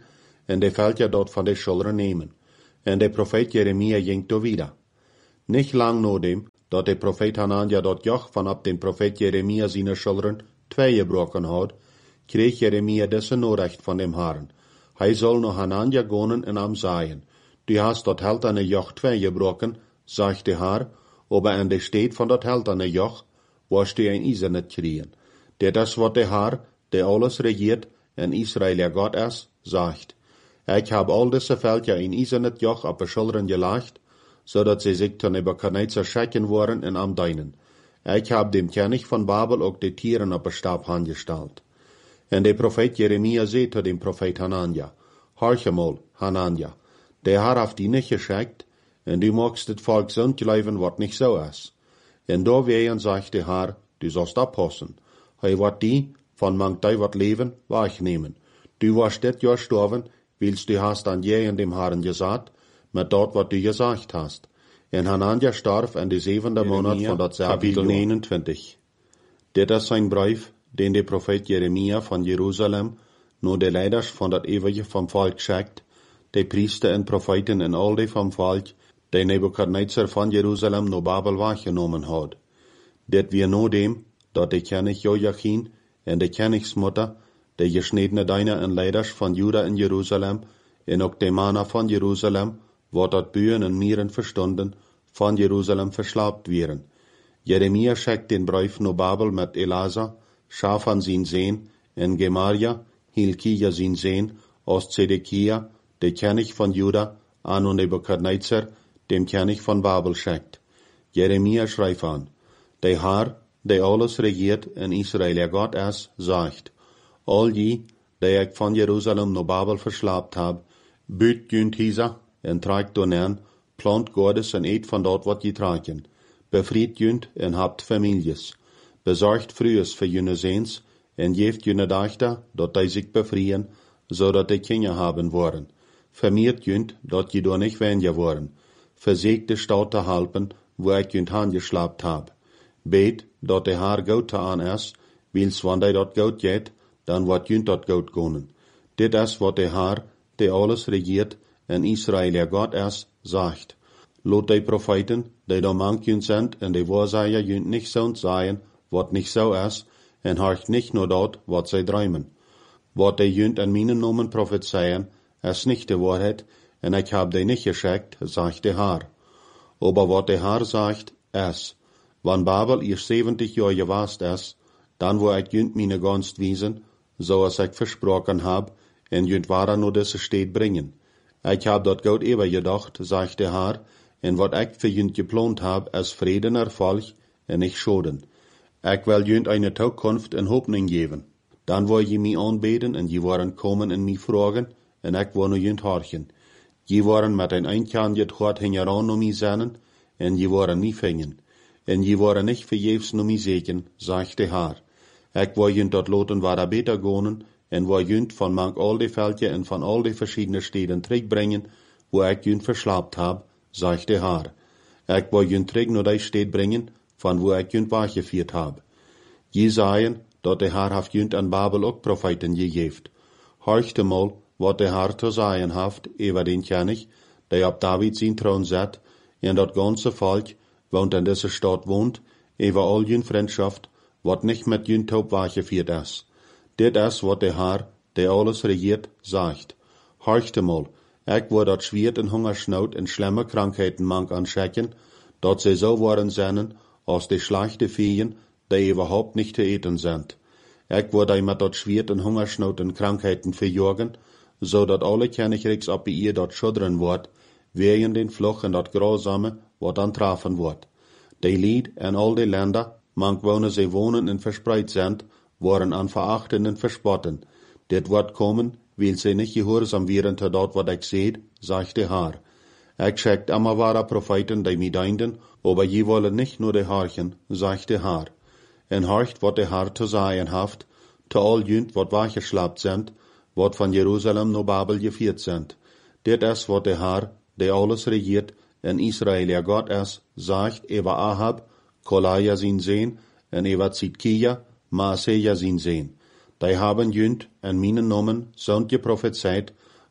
en de Völker dort von de Schultern nehmen. En de Prophet Jeremia ging do wieder. Nicht lang no dem, dat de Prophet Hanania dort Joch van ab den Prophet Jeremia seine Schultern twee gebrochen had, kreeg Jeremia dessen Norecht von dem Herrn. Hij soll no Hanania gonen en am sagen, du hast dort helterne Joch twee gebrochen, sagt de Herr, aber an de steed van dat helterne Joch, wirst du ein Eisen nicht kriegen. Der das wat der Herr, der alles regiert, en Israel ja Gott ist, sagt. Ich hab all diese Völker in eisernet Joch auf die Schultern gelegt, so dat sie sich zu Nebuchadnezzar schrecken worden en am deinen. Ich hab dem König von Babel auch die Tieren auf den Stab angestellt. En der Prophet Jeremia seht zu dem Prophet Hanania, horche mal, Hanania, der Herr hat die nicht geschickt, en du magst das Volk so glauben, wat nicht so ist. En da wehen, sagt der Herr, du sollst abpassen. Hij wat die, von manch die wat leben, wegnehmen. Du warst dit Jahr gestorben, willst du hast an je in dem Herrn gesagt, mit dort wat du gesagt hast. En Hanania starb in die siebente Monat von dat Kapitel neunundzwanzig. Dit is sein Brief, den der Prophet Jeremia von Jerusalem, nur de Leiders von dat ewige vom Volk schickt, de Priester en Propheten en al die vom Volk, de Nebuchadnezzar von Jerusalem no Babel wahrgenommen hat. Dit wir nur dem, dat de König Joachim en de Königsmutter, de geschnittene Diener en Leiders von Juda in Jerusalem, en ook de Manner von Jerusalem, wat dat Bühen en Mieren verstunden, von Jerusalem verslaapt wieren. Jeremia schickt den Brief no Babel mit Elasa, Schafan sin Sehn, en Gemaria, Hilkia sin Sehn, aus Zedekia, de König von Juda, an und Nebuchadnezzar, dem König von Babel schickt. Jeremia schreibt an, der Herr, der alles regiert in Israel, der Gott ist, sagt, all die, die ich von Jerusalem no Babel verslaapt hab, büt günd hisa, en tragt donern, plant Gottes en eet von dort wat je tragen, befried günd en habt Families, besorgt frühes für jüne Sehns, en geeft jüne Dachter, dort die sich befriehen, so dat die Kinder haben wollen, vermiert günd, dort je do nicht weniger wollen, versägte Staute halpen, wo ich günd angeschlapt hab, bet, dat de Haar goud te aan is, wils wanneer dat goud jet, dan wordt junt dat goud gonen. Dit is wat de Haar, die alles regiert, en Israel der Gott is, sagt. Lot de Propheten, die da mank junt sind, en de Wahrsager junt nicht so sagen, wat nicht so is, en horcht nicht nur dort, wat zij träumen. Wat de junt an meinen Namen prophezeien, is nicht de Wahrheit, en ich hab de nicht geschickt, sagt de Haar. Aber wat de Haar sagt, is, wann Babel ihr siebzig Jahre gewast ist, dann wo ich jünt meine Gunst wiesen, so als ich versprochen hab, en jünt wara nur diese Stadt bringen. Ich hab dort Gott eber gedacht, sagt der Herr, en wat ich für jünt geplant hab, als Frieden Erfolg, en nicht Schoden. Ich will jünt eine Zukunft en Hoffnung geben. Dann wo je mich anbeten, en je waren kommen en mich fragen, en ich wo nur jünt horchen. Je waren mit ein Einkernjet hart hingeran um mich sennen, en je waren mich fingen. En je waren nicht verjefs no mi seken, sagt der Herr. Ich war jünt dort loten war da beter gonen, en war jünt von mank all die Völker en von all die verschiedenen Städten bringen, wo ich jünt verslaapt hab, sagt der Herr. Ich war jünt träg no die Städt bringen, von wo ich jünt wachgeführt hab. Je sagen, dat der Herr haft jünt an Babel auch Propheten gegeft. Horchte mal, wat der Herr zu sagen haft, über den König, der ab David sin Thron sat, en dat ganze Volk, wohnt in dieser Stadt wohnt, über all jün Freundschaft, wat nicht mit jün Taub wahrgeführt ist. Dit is wat der Herr, der alles regiert, sagt. Horchte mal, ich wo dat Schwert en Hungersnot en schlimme Krankheiten mank anschecken, dat sie so waren sennen, als die schlechte Viehen, die überhaupt nicht zu eten sind. Ich wo die mit dat Schwert en Hungersnot en Krankheiten verjorgen, so dat alle Königreichs ab ihr dat schuddern wird, wegen den Fluch en dat Grausame, wat dan trafen wordt. Die Lied en al die Länder, mank wonen sie wohnen en verspreid sind, worden an verachten en verspotten. Dit wordt kommen, weil sie nicht gehorsam wären zu dort, wat ich seht, sagt der Herr. Ich schickt immer wahre Propheten, die mi deinden, aber je wollen nicht nur die horchen, sagt der Herr. En horcht, wat der Herr zu sagen haft, zu all jünt, wat wachgeschlapt sind, wat von Jerusalem no Babel geführt sind. Dit is wat der Herr, der alles regiert, en Israel der Gott ist, sagt über Ahab, Kolaja sin Sehn, en über Zidkia, Maaseja sin Sehn. Die haben jünt en meinen Namen so geprophezeit,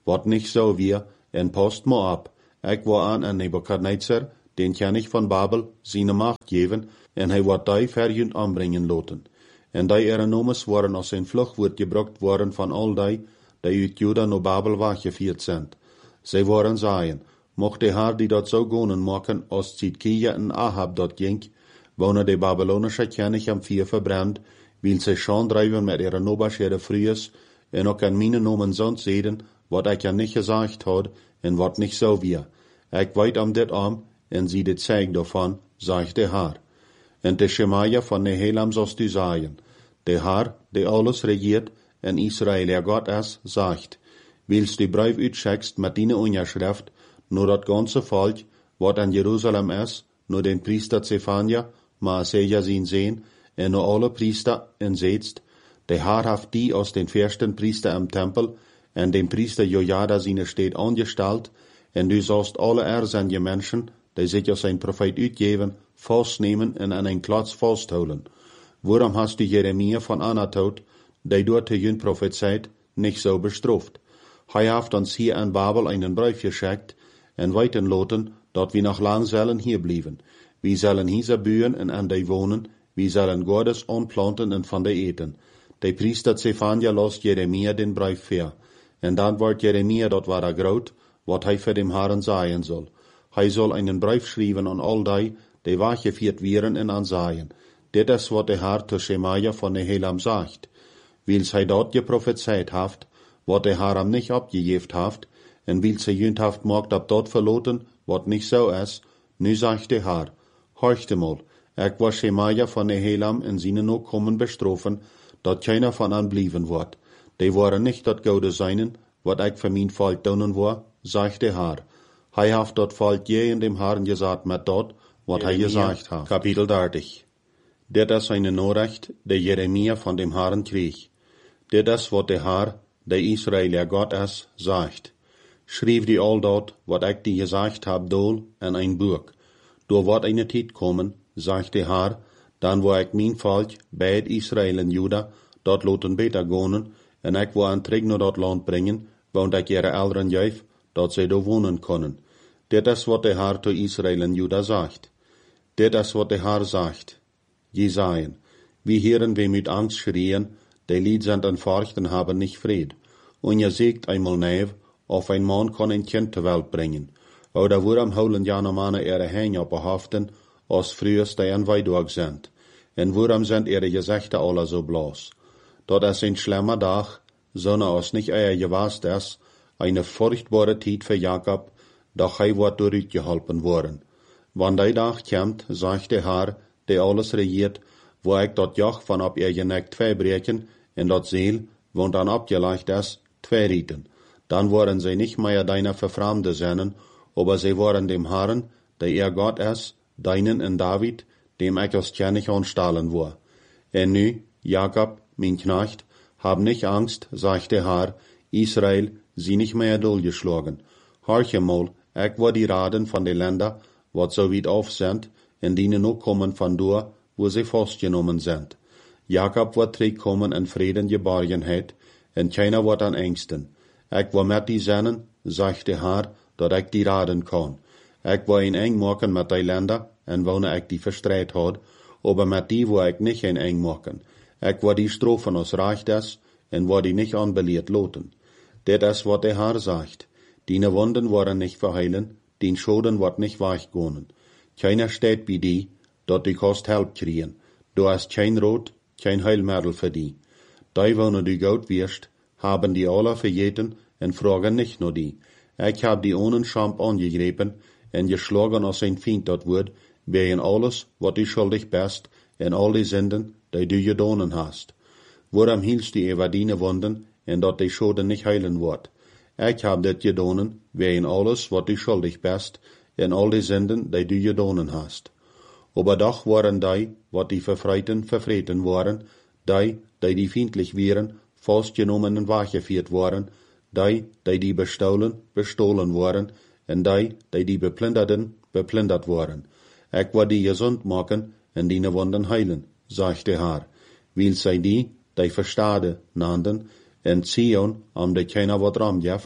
wat nicht so wir, en post mo ab. Ik war aan en Nebukadnezar, den kan ich von Babel, seine Macht geven, en hij wat die verjunt aanbrengen loten. En die ihre nomes waren als zijn vlucht wordt gebruikt worden van al die, die uit Juda naar Babel weggevierd zijn. Zij waren zeien, mocht de haar die dat zo gonen maken, als Zidkia en Ahab dat ging, wonen de Babylonische König am vier verbrannt, wil zij schon drijven met ihre nobaschere vries, en ook aan mijn nomen zond zeden, wat ik ja niet gezegd had, en wat niet zo weer. Ik weet om dit om, en zie dit zeig daarvan, zegt de haar. En de Shemaia van Nehelam zoals du zeien, de haar, die alles regiert, en Israël er God is, zegt, wils die brief uitschickst met die Unterschrift, nur dat ganze Volk, wat an Jerusalem is, nur den Priester Zephania, Maaseja zien sehen, en nur alle Priester entsetzt, de haar haft die aus den ersten Priester im Tempel, en den Priester Jojada seine steht angestalt, en du sollst alle er zijn je Menschen, die sich als ein Prophet uitgeven, vastnemen en an ein Platz vasthouden. Waarom hast du Jeremia von Anatot, die dort te jün prophezeit, nicht so bestraft? Hij haft uns hier in Babel einen Brief geschickt, en weiten loten, dat wir noch lang sollen hier blieben. Wir sollen hier bühen en an die wohnen, wir sollen Gottes anplanten en van die eten. De Priester Zephania lost Jeremia den Brief ver. En dan wordt Jeremia dat waar groot, wat hij voor dem Herren sagen soll. Hij soll einen Brief schrijven an all die, die weggevierd werden en ansaien. Dit is wat de Herr te Shemaia von Nehelam sagt. Wils hij dat geprophezeit haft, wat de Herr am nicht abgejeft haft, en wils hij jünt haft mocht ab dort verloten, wat nicht so is, nu sagt de Herr, horchte mal, ik was Shemaia von Nehelam en seinen ook kommen bestrofen, dat keiner von an blieven wordt. Die waren nicht dat goude seinen, wat ik voor mijn volk doen war, sagt de Herr. Hij haft dat volk je in dem Herrn gesagt met dat, wat hij gesagt haft. Kapitel dertig. Dit is eine Nachricht, die Jeremia von dem Herrn krieg. Dit is wat de Herr, der Israël Gott is, sagt. Schrieb die all dat, wat ik die gesagt hab, dol, in ein Buch. Door wat eine Tijd kommen, sagt de Herr, dan wo ik mijn volk, beid Israël en Juda, dat loten beter gonen, en ik wil een terug naar dat land brengen, want ik ihre Eltern geef, dat zij daar wonen kunnen. Dit is wat de Herr zu Israël en Juda sagt. Dit is wat de Herr sagt. Je sagen, wie hören wir mit Angst schreien, die Lied sind an Furchten haben nicht Fried. Und ihr sagt einmal nev, auf ein Mann kann ein Kind zur Welt bringen. Oder warum holen ja Männer ihre Hänge auf behaften, als früher die an Weidorg sind? Und warum sind ihre Gesichter alle so blass? Dat is ein schlimmer Tag, sondern als nicht euer gewasst ist, eine furchtbare Zeit für Jakob, doch er wird durchgeholpen worden. Wann der Tag kommt, sagt der Herr, der alles regiert, wo ich dat Joch von ab ihr Geneck zwei brechen, in dat Seel, wo dann abgeleicht ist, zwei rieten. Dann waren sie nicht mehr deiner Verfremde seinen, aber sie waren dem Herrn, der ihr Gott ist, deinen in David, dem ich als König anstahlen war. Und nu, Jakob, mein Knecht, hab nicht Angst, sagt der Herr, Israel, sie nicht mehr durchgeschlagen. Horche mal, ich war die Raden von den Ländern, wat so weit auf sind, in denen noch kommen von dort, wo sie festgenommen sind. Jakob wird zurückkommen in Frieden Geborgenheit, und keiner wird an Ängsten. Ich war mit die Sennen, sagt der Herr, dat ich die raden kann. Ich war in eng machen mit die Länder, en wonne ich die verstreit had, aber mit die wo ich nicht in eng machen. Ich war die Strophen aus Reich des, en war die nicht anbeliert loten. Dit is wat der Herr sagt. Dine Wunden waren nicht verheilen, din Schoden wird nicht weichgonen. Keiner steht bei die, dat die kost help kriegen. Du hast kein Rot, kein Heilmittel für die. Die, wo du gut wirst, haben die alle vergeten en fragen nicht nur die. Ich hab die ohne Schamp angegriffen en geschlagen als ein Feind dat wird, wegen alles, wat du schuldig bist, en all die Sünden, die du gedonen hast. Warum hielst du über deine Wunden, en dat die Schoden nicht heilen wird? Ich hab dit gedonen, wegen alles, wat du schuldig bist, en all die Sünden, die du gedonen hast. Aber doch waren die, wat die Verfreiten verfreten waren, die, die die feindlich wären, festgenommen und weggeführt waren, die, die die bestohlen, bestohlen waren, en die, die die beplinderten, beplindert waren. Ich war die gesund machen, en die Wunden heilen, sagt der Herr. Weil sei die, die Verstade nannten, en Zion, am de keiner wat ram jeft,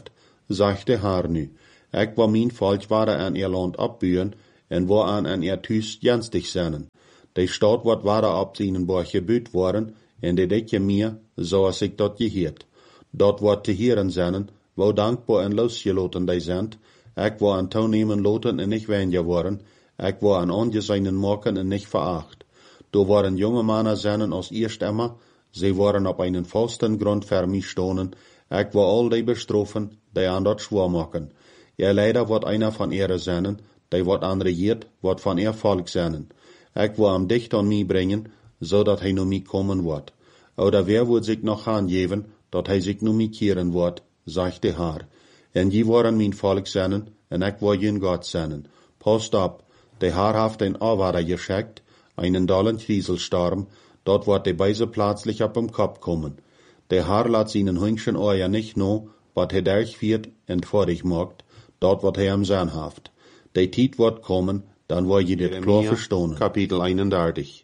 sagt de Haar nu. Ik wil mijn volk waren aan ihr land opburen, en wo aan aan ihr thuis jenstig zijn. De stad wordt waren op zijn borg gebuut worden, en de dek je meer, zoals ik dat geheerd. Dat wordt te heren zijn, wo dankbaar en losgeloten die zijn. Ik wil aan toenemen loten en niet wenje worden. Ik wil aan ongezeinen maken en niet veracht. Do waren jonge mannen zijn als eerst immer, ze waren op einen vasten grond voor mij stonen. Ik wil al die bestrafen, die aan dat schwor maken. Ihr leider wordt einer van ihre zijn, die wordt aan regiert, wordt van ihr volk zijn. Ik wil hem dicht aan mij brengen, zodat hij naar mij komen wordt. Oder wer wordt zich nog aangeven, dat hij zich naar mij keren wordt, zegt de Haar. En je worden mijn volk zijn, en ik wil je God zijn. Post op, de Haar heeft een Aanwaarder geschickt, einen dollen Krieselstorm, dort wordt de Beise plötzlich op hem Kopf kommen. De Haar laat zijn Hündchen oor nicht no, wat hij durchführt en vorig macht, dort wordt hij hem zijn haft. De tijd wordt komen, dan word je dit klar verstonen. Kapitel eenendertig.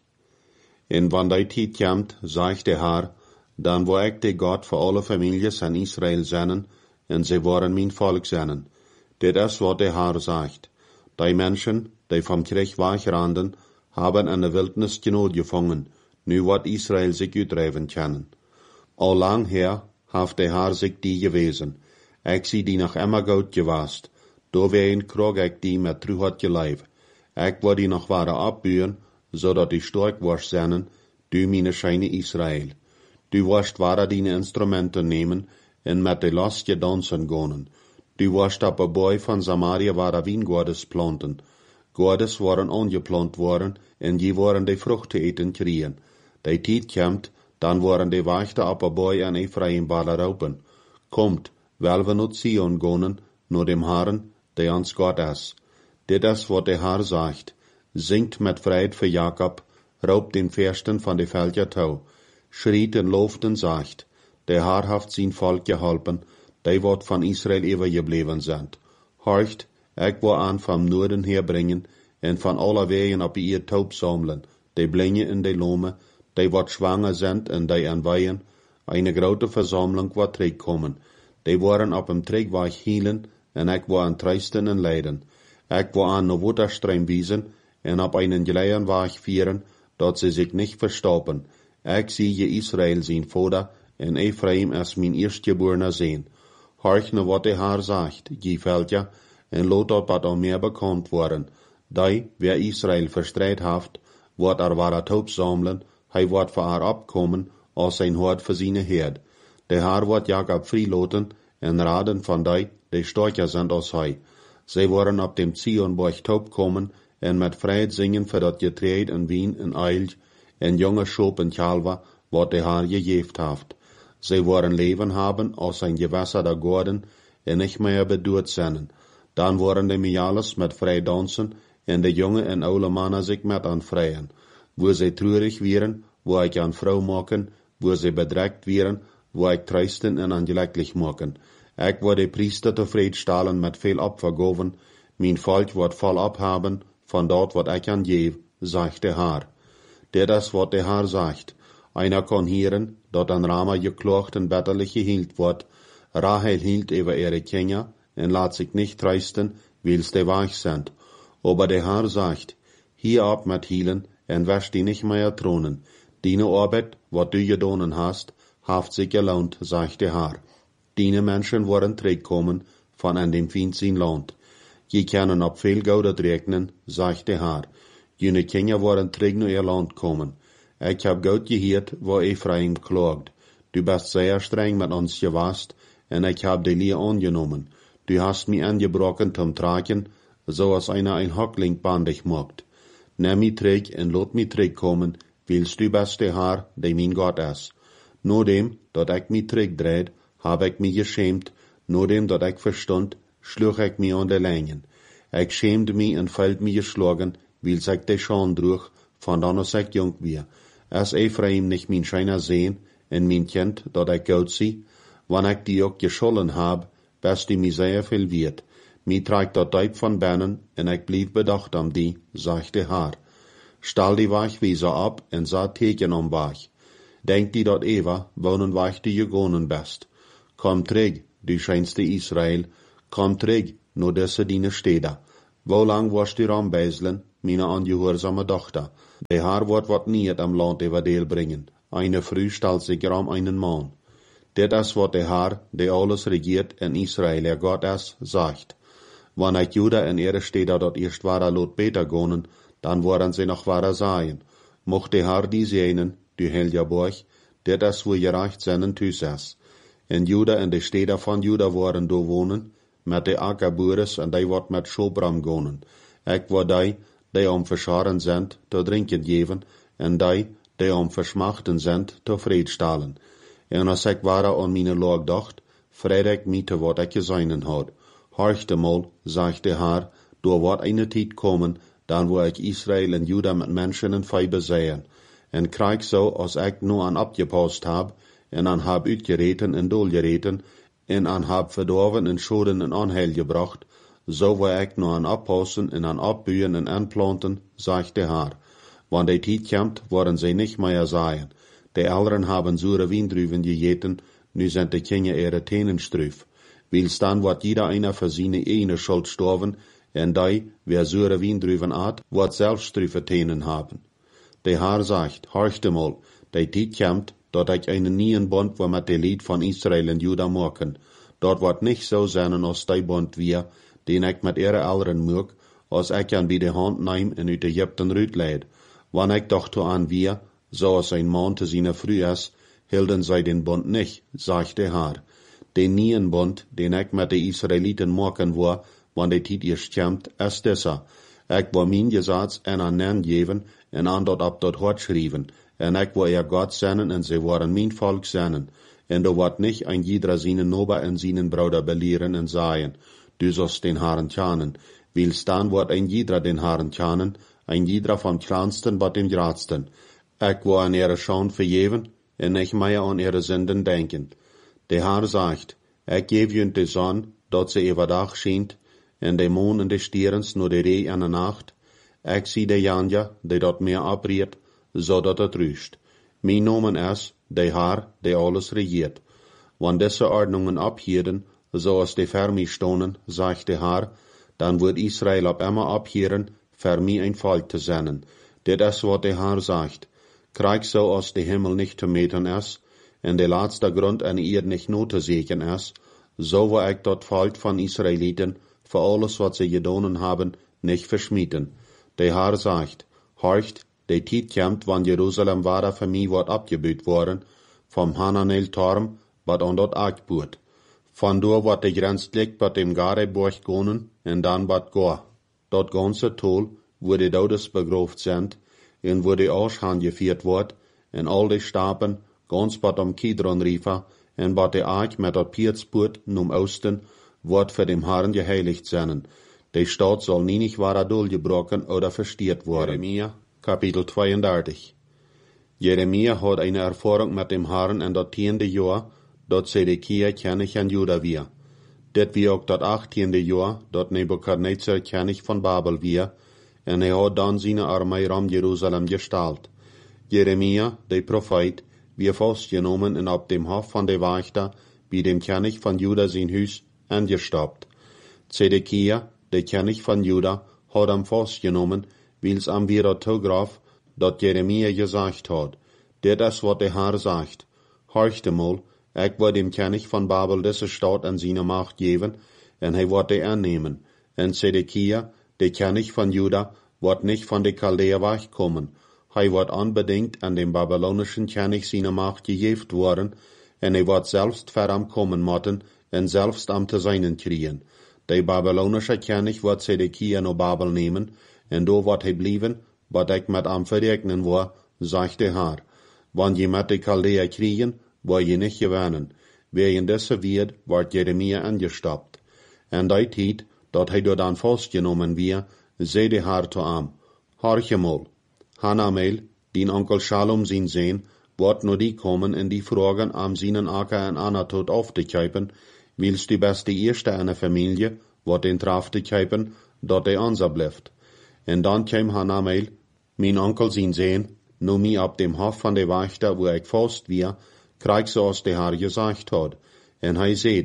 En wanneer die tijd komt, zegt de Haar, dan word ik de God voor alle families in Israël zijn, en ze worden mijn volk zijn. Dit is wat de Haar zegt. Die mensen, die vom Krieg wegranden, haben in de Wildnis genood gevangen, nu wordt Israël zich uitdrijven können. Al lang her heeft de Haar zich die gewezen. Ik zie die nog immer goed gewast. Door ween krog ik die met tru had geleef. Ik word die nog waren opburen, zodat die sterk was zijn, du meine scheine Israël. Du warst waren die instrumenten nemen, en met de lastje dansen gonen. Du warst op een boy van Samaria waren wijngoordes planten. Goordes waren ongeplant worden, en die waren de vruchten eten kriegen. De tijd komt, dan waren de wachten op een boy en Ephraim waren roepen. Komt, wel we naar Sion gonen, naar dem Herren, die ons God is. Dit is wat de Haar zegt. Zingt met vrijheid voor Jacob, roopt den Versten van de velden toe. Schriet en looft en zegt, de Haar heeft zijn volk geholpen, die wat van Israël overgebleven zijn. Horcht, ik wil aan van Noorden herbrengen, en van alle wegen op ihr Taub sammeln, die blinde en die lome, die wat schwanger zijn en die aan weien, eine grote verzameling wat terugkomen. Die waren op hem terugweg hielen, en ik wil aan troosten en lijden. Ik wil aan de waterstream wijzen, en op einen geleien weg vieren, dat ze zich niet verstoppen. Ik zie je Israël zijn vader, en Ephraim is mijn eerstgeborene zoon. Horch naar wat de Haar zegt, je veldje, en laat dat wat al meer bekend worden. Die, wer Israël verstrijd heeft, wordt er waar het hoop samelen, hij wordt voor haar opkomen, als zijn hart voor zijn Heerd. De Haar wordt Jacob vrijlaten, en raden van die, die sterker zijn als hij. Zij worden op dem Zionborg taub komen, en met vrijheid zingen voor dat getreed en wien en eil, en jonge schop en kalver, wat de Haar gegeven heeft. Zij worden leven hebben als een gewässer der Gorden, en nicht meer bedoerd zijn. Dan worden de Miales met vrij dansen, en de jonge en oude mannen zich met aan vrijen. Wo zij treurig wieren, wo ik aan vrouw maken, wo zij bedrekt wieren, wo ik trösten en aangeleglich maken. Ik word de priester tevreden stellen met veel opvergoven, mijn volk wordt vol ophaben, van dat wat ik aan geef, zegt de Haar. Dit is wat de Haar zegt. Einer kan hieren, dat een Rama geklaagd en betterlich gehield wordt. Rahel hield over ihre Kinder, en laat zich nicht trösten, wils de weg sind. Aber de Haar zegt, hier ab met hielen, en wäsch die nicht mehr tronen. Diene Arbeit, wat du gedonen hast, haft sich gelohnt, zegt de Haar. Diene Menschen worden terugkomen van an dem Feind zijn land. Je kunnen op veel goud rekenen, zegt de Haar. Jene Kinder worden terug naar ihr land komen. Ik heb goed gehoord waar Ephraim klaagt. Du bist sehr streng met ons gewast, en ik heb de Leer angenomen. Du hast mich angebrochen zum Tragen, so als einer ein Hockling bandig macht. Nimm mich terug en laat mich terugkomen, wils du bist de Haar, die mijn God is. Nodem, dat ik mich terugdreid, heb ik mich geschämt, nodem dat ik verstond, sloeg ik mich aan de lijnen. Ik schämde mich en veld mich geschlagen, wils ik de Schande droeg, van dan als ik jong weer. Is Ephraim nicht mijn scheiner sehen, en mijn kind, dat ik goed zie, wanneer ik die ook geschollen heb, best die mij zeer veel weet. Mij trekt dat diep van binnen, en ik blijf bedacht am die, zegt de Haar. Stel die wegwijzer op, en zet teken om weg. Denk die dat Eva, wonen weg die gegonen best. Kom terug, die scheinste Israel, komm terug, nur desse dine Städte. Wo lang warst du am Beislen, meine angehörsame Tochter? Der Haar wird wat niet am Land everdeel bringen. Eine Früh stellt sich um einen Mann. Dit is wat der Herr, der alles regiert in Israel, der Gott ist, sagt. Wann ich Juda in ihre Städte dort erst wahrer Lot beter gonen, dann worden sie noch wahrer sein. Mocht der Herr die sehnen, die Helja Burg, dit is wo gerecht seinen Tüs ist. In Juda in de Städte von Juda worden do wohnen, mit de Ackerbures und die wat mit Schobram gonen. Ich war die, die am verscharen sind, to drinken geben, und die, die am verschmachten sind, to Fried stahlen. En als ik ware an meine Log dacht, vrede ik mij te wat ik gezeinen had. Horchte mal, sagt der Herr, door wat eine Tijd kommen, dan wo ik Israel en Juda mit Menschen en Feibe sehen. En krijg so, als ik nu an abgepasst hab, en an hab uitgereten en dolgereten, en an hab verdorven en schoden en anheil gebracht, so wo ik nu an abpassen en an abbühen en anplanten, sagt der Herr. Wann die Tijd kommt, worden sie nicht mehr sein. De Älteren haben sure Wiendruven gegeten, nu sind de Kinder ihre Tenen struf. Wils dann wird jeder einer für seine eine Schuld storven, en die, wer sure Wiendruven at, wird selbst strufe Tenen haben. Der Herr sagt, horchte mal, de Tijd kommt, dort ich einen neuen Bund wo mit de Lied von Israel und Juda machen. Dort wird nicht so sein als de Bund wir, den ich mit ihre Älteren mög, als ich an wie de Hand neim en uit Ägypten rütleid. Wann ich doch to an wir, so als ein Mann zu seiner Früh ist, hielten sie den Bund nicht, sagt der Herr. Den neuen Bund, den ich mit den Israeliten machen war, wann die Zeit erst kommt, ist dieser. Ich war mein Gesetz en an nen geben, en an dort ab dort hart schrieben, en ich war ihr Gott seinen, en sie waren mein Volk seinen. En du wart nicht ein jeder seinen Nober en seinen Bruder belehren en sagen, du sollst den Herrn tjanen, wils dann wird ein jeder den Herrn tjanen, ein jeder vom kleinsten bis dem größten. Ich war an ihre Schande vergeben, en nicht mehr an ihre Sünden denken. Der Herr sagt, ich gebe jünt die Sonne, dort sie über Dach schient, en de Mond en de Stierens nur de Reh an der Nacht. Ich sieh de Janja, die dort mehr abriert, so dort het rüst. Mein Nomen ist, der Herr, der alles regiert. Wann diese Ordnungen abhieren, so als die für mich stonen, sagt der Herr, dann wird Israel ab immer abhieren, für mich ein Volk zu sein. Dit is wat der Herr sagt. Krieg so als der Himmel nicht zu meten ist, en der letzte Grund an ihr nicht nur zu sehen ist, so wo ich dort Volk von Israeliten für alles, was sie gedonen haben, nicht verschmieden. Der Herr sagt, horcht, der Zeit kommt, wann Jerusalem war für mich wird abgebüht worden, vom Hananel-Turm, wat an dort abgebüht. Von dort wird die Grenz liegt, bei dem Gareburg gonen, en dann wat Goa. Dort ganze Toll, wo die Todes begraft sind, en wo die Arschhand geviert wird, en all die Stapen, ganz bat am Kidron Rifa, en bat die Ark mit der Pierzpurt num Osten, wird für dem Herrn geheiligt sein. Die Stadt soll nie nicht wahrer durchgebrochen oder verstiert worden. Jeremia, Kapitel zweiunddreißig. Jeremia hat eine Erfahrung mit dem Herrn in das tiende Jahr, dort Zedekia König in Juda wir. Det wie auch das achttiende Jahr, dort Nebukadnezar König von Babel wir, en er hat dann seine Armee um Jerusalem gestaltet. Jeremia, der Prophet, wir festgenommen und ab dem Hof von der Wächter, bei dem König von Juda sein Haus, angestoppt. Zedekia, der König von Juda, hat am festgenommen, weil's am wieder Tograf, dat Jeremia gesagt hat. Dit is wat der Herr sagt. Horchte mal, ich will dem König von Babel diese Stadt an seine Macht geben, en er wird die annehmen. En Zedekia, der König von Juda, wird nicht von der Chaldäer wegkommen. Er wird unbedingt an dem babylonischen König seine Macht gegeben worden, en er wird selbst vor ihm kommen müssen, en selbst am zu seinen kriegen. Der babylonische König wird Zedekia nach Babel nehmen, en do wird er bleiben, wat ich mit am verregnen war, sagt der Herr. Wann je mit die Chaldäer kriegen, war je nicht gewinnen. Wer in dieser wird, wird Jeremia angestoppt. En die Zeit, dat hij door dan vastgenomen weer, zei de Herr zu ihm, horche mal, Hanamel, din Onkel Shalom zijn zijn, wordt nur die kommen en die fragen am seinen Acker en Anatot auf te kuipen, wils die beste eerste in der Familie, wat den traf te kuipen, dat de anser blijft. En dan kwam Hanamel, mein Onkel zijn zijn, nu mi ab dem Hof von der Wächter, wo ich fast wir, krieg so als der Herr gesagt hat. En hij zei,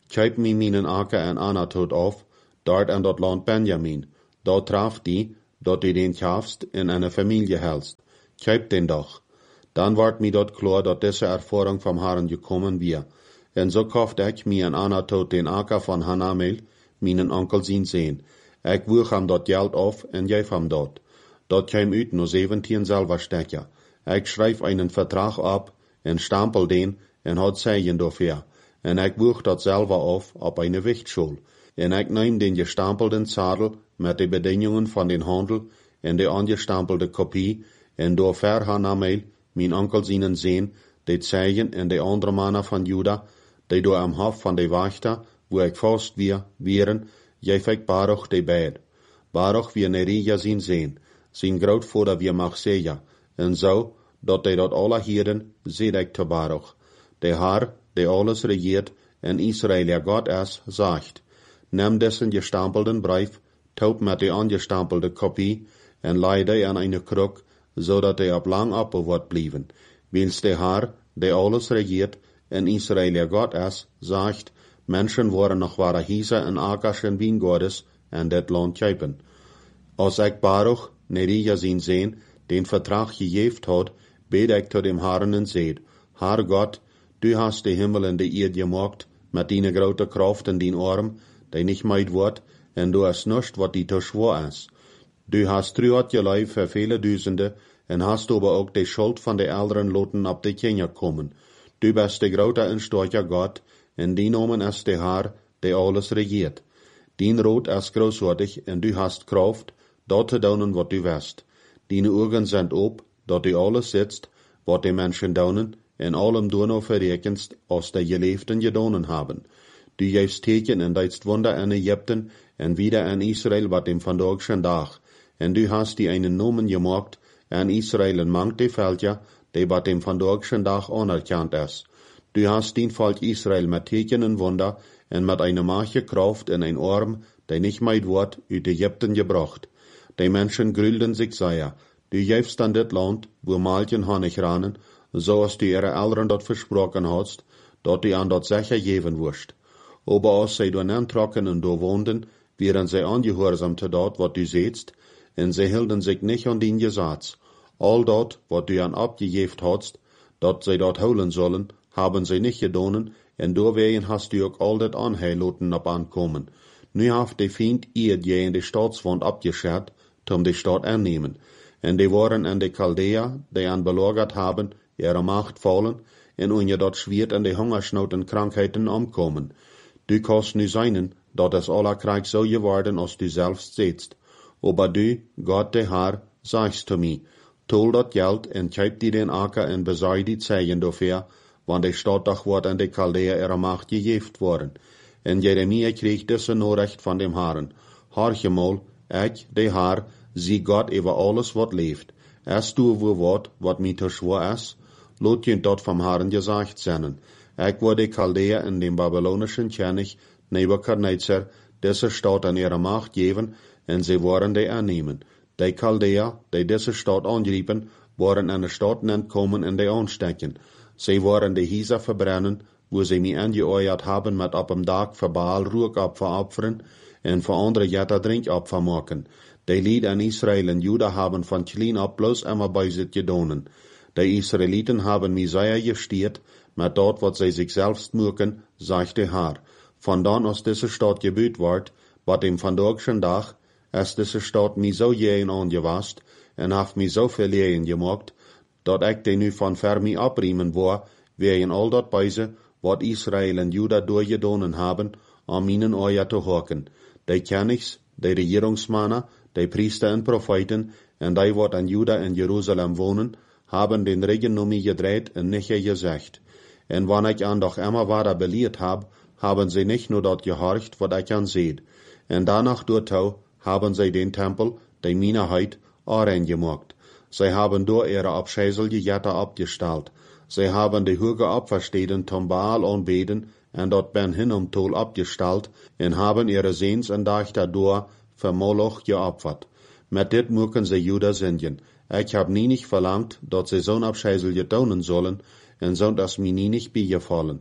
Kijk mi minen aker en Anatot auf, dort an dat land Benjamin. Dort traf die, dat die den kjafst in eine Familie helst. Kijk den doch. Dan wordt mi dat klar dat deze ervaring vom Herren gekommen wir. En so kauft ik mi en Anatot den aker van Hanamel, minen onkel zien sehen. Ik wuch ham dat geld auf en geef ham dat. Dat kwam uit no zeventien Silberstecher. Ik schrijf einen Vertrag ab en stampel den en had Zeichen dafür. En ik wuch dat selber auf op eine Wichtschule. En ik neem den gestampelten Zadel met de bedingungen van den Handel en de angestampelte Kopie en door ver Hanamel, mijn onkel zien sehen, de Zeichen en de andere mannen van Juda, die door am Hof van de Wachter, wo ik vast weer, wieren, geef ik Baruch de beid. Baruch wie Nerija zien sehen, zijn grootvader wie Machseja, en zo, dat de dat alle hieren, zed ik te Baruch. De Haar, de alles regiert, en Israël ja God is, zegt, neem dessen gestampelten brief, taub met de angestampelte kopie, en leid die aan eine kruk, zodat de op lang appel wordt blijven. Wils de Haar, de alles regiert, en Israël ja God is, zegt, Menschen worden nog ware hiese en akers en wijngaardes en dit land kjøpen. Als ik Baruch, Nerija zien sehen, den Vertrag gegeven had, bid ik tot dem Herren en zeid, Herr Gott, du hast de Himmel en de Erde gemacht, met die grote kracht in din arm, die nicht meid wordt, en du hast nicht, wat die te schwer is. Du hast truat je lijf voor vele duizenden, en hast aber ook de schuld van de elderen loten op de kinderen komen. Du bist de grote en sterke God, en die nomen is de Haar, die alles regiert. Dien rood is großartig, en du hast kraft, dat te doen wat du west. Dine ogen zijn op, dat du alles sitzt, wat die mensen doen, en allem doen verrekenst, als de geleefden gedonen haben. Du geefst teken en deitst wunder in Egypten, en wieder in Israel wat dem vandaagschen dag. En du hast die einen Nomen gemacht, en Israel en mangt de veldja, die wat dem vandaagschen dag anerkannt is. Du hast den Volk Israel met teken en wunder, en met eine mache kraft in ein arm, die nicht meid wordt, uit Egypten gebracht. Die Menschen grülden sich sehr. Du geefst an dit land, wo Malchen Honig ranen, so als du ihre Eltern dat versprochen hast, dat du an dat sicher geven wirst. Aber als sie du nantrokken en do woonden, wären sie angehorsam te dat wat du seetst, en sie hielden sich nicht an den Gesetz. All dat, wat du an abgegeft hast, dat sie dat holen sollen, haben sie nicht gedonen, en doorwegen hast du ook al dat anheiloten op aankomen. Nu heeft de Feind ihr je in de staatswand abgeschert, tom de Stadt annehmen. En die waren an de Chaldea, die an belagert haben, ihre Macht fallen, en unje dat schwiert an de Hungersnood en Krankheiten omkomen. Du kannst nu zijn, dat es aller Krieg so geworden, als du selbst sehtst. Aber du, Gott de Herr, sagst zu mir, tol dat Geld en kjøp die den aker en bezai die Zeichen dafür, want de Stadt doch wordt an de Chaldea ihre Macht gegeft worden. En Jeremia kreeg deze Nachricht van dem Herren. Harche mal, ik, de Herr, zie Gott über alles wat leeft. Es du wo wat, wat mi te schwer is, lot je dat vom Herren gesagt zijn. Ik word de Chaldea in dem babylonischen König Nebuchadnezzar deze Stadt an ihre Macht geven, en sie worden de annehmen. De Chaldea, die deze Stadt angrieben, waren an de Stadt entkommen en de aanstecken. Sie waren de Hieser verbrennen, wo sie mich angeeuert haben mit ab dem Tag für Baal Ruhkopfer opfern en für andere Jätter Drinkopfer machen. Die Lied an Israel und Juda haben von klein ab bloß immer bei sich gedonen. Die Israeliten haben mich sehr gestiert, mit dort, was sie sich selbst mögen, sagt der Herr. Von dann aus diese Stadt gebüht wird, wat dem vandaagschen Tag, ist diese Stadt mich so jähen angewasst, en haft mich so viel Lehen gemacht, dat ik die nu van ver mij abriemen war, wegen all dat beise, wat Israel en Juda doorgedonen haben, an minen Eier te hoken. Die Königs, die Regierungsmannen, die Priester en Propheten, en die wat an Juda en Jerusalem wohnen, haben den Regen nur mir gedreht en nicht gesagt. En wann ich an doch immer weiter belehrt hab, haben sie nicht nur dort gehorcht, wat ich an seht. En danach durchtau haben sie den Tempel, die Minderheit, auch gemacht. Sie haben durch ihre abscheuliche Jätter abgestellt. Sie haben die hohe Opferstätten zum Baal anbeten und dort ben hin um Tol abgestellt und haben ihre Sehns und Dächter durch für Moloch geopfert. Mit dit mögen sie Juda singen. Ich hab nie nicht verlangt, dass sie so'n abscheuliche tun sollen, und so das mir nie nicht beigefallen.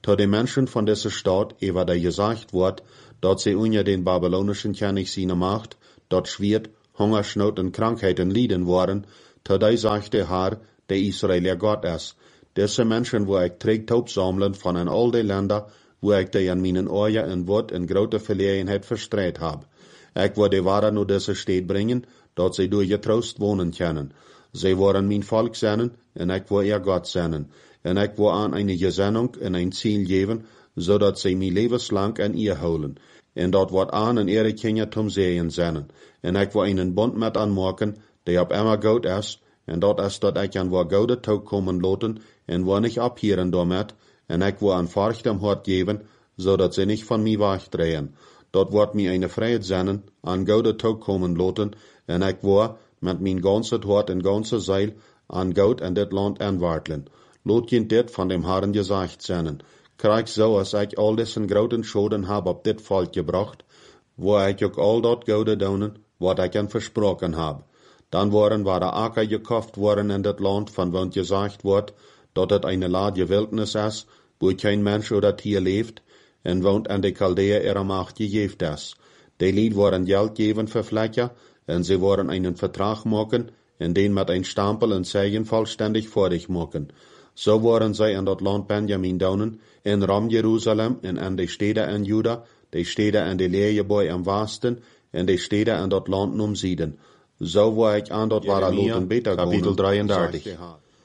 to de Menschen von dieser Stadt, ewa da gesagt wird, dort sie unter den babylonischen König seine Macht, dort Schwert, Hungersnot und Krankheiten lieden worden, to da sagt der Herr, der Israelier Gott ist. Diese Menschen, wo ich trägt sammeln von an all die Länder, wo ich die an meinen Ohren in Wort in große Verlegenheit verstreut hab. Ich wo die Ware nur diese Stadt bringen, dort sie durch getrost wohnen können. Sie wollen mein Volk sein, und ich wo ihr Gott sein. Und ich wo an eine Gesendung und ein Ziel geben, so dat sie mi lebenslang an ihr holen. Und dort wird an in ihre Kinder zum Sehen sein. Und ich wo einen Bund mit anmachen, der ab immer gut ist, und dort ist, dat ich an wo gute Tag kommen loten, und wo nicht abhieren damit, und ich wo an feuchtem Hort geben, so dat sie nicht von mir wegdrehen. Dort wird mir eine Freiheit sein, an gute Tag kommen loten, und ich wo mit mein ganzes Hort und ganzes Seil an Gott in dit Land anwarteln. Lot jen dit von dem Herrn gesagt sein. Krieg so, als ich all diesen großen Schoden hab auf dit Volk gebracht, wo ich auch all dort Gode daunen, wat ich ihnen versprochen hab. Dann waren war der Acker gekauft worden in dit Land, von wo gesagt wird, dort het eine ladje Wildnis ist, wo kein Mensch oder Tier lebt, und wohnt an de Chaldäer ihrer Macht gegeft ist. Die Lied waren Geld geben für Fläche, und sie wollen einen Vertrag machen, in den mit ein Stempel und Zeichen vollständig vordig machen. So waren sie in dat Land Benjamin daunen, in Ram Jerusalem, und an die Städte in Juda, die Städte an die Lehrgebäude am Westen, und die Städte in dat Land um Süden. So war ich an dort war Loten beter Kapitel dreiunddreißig.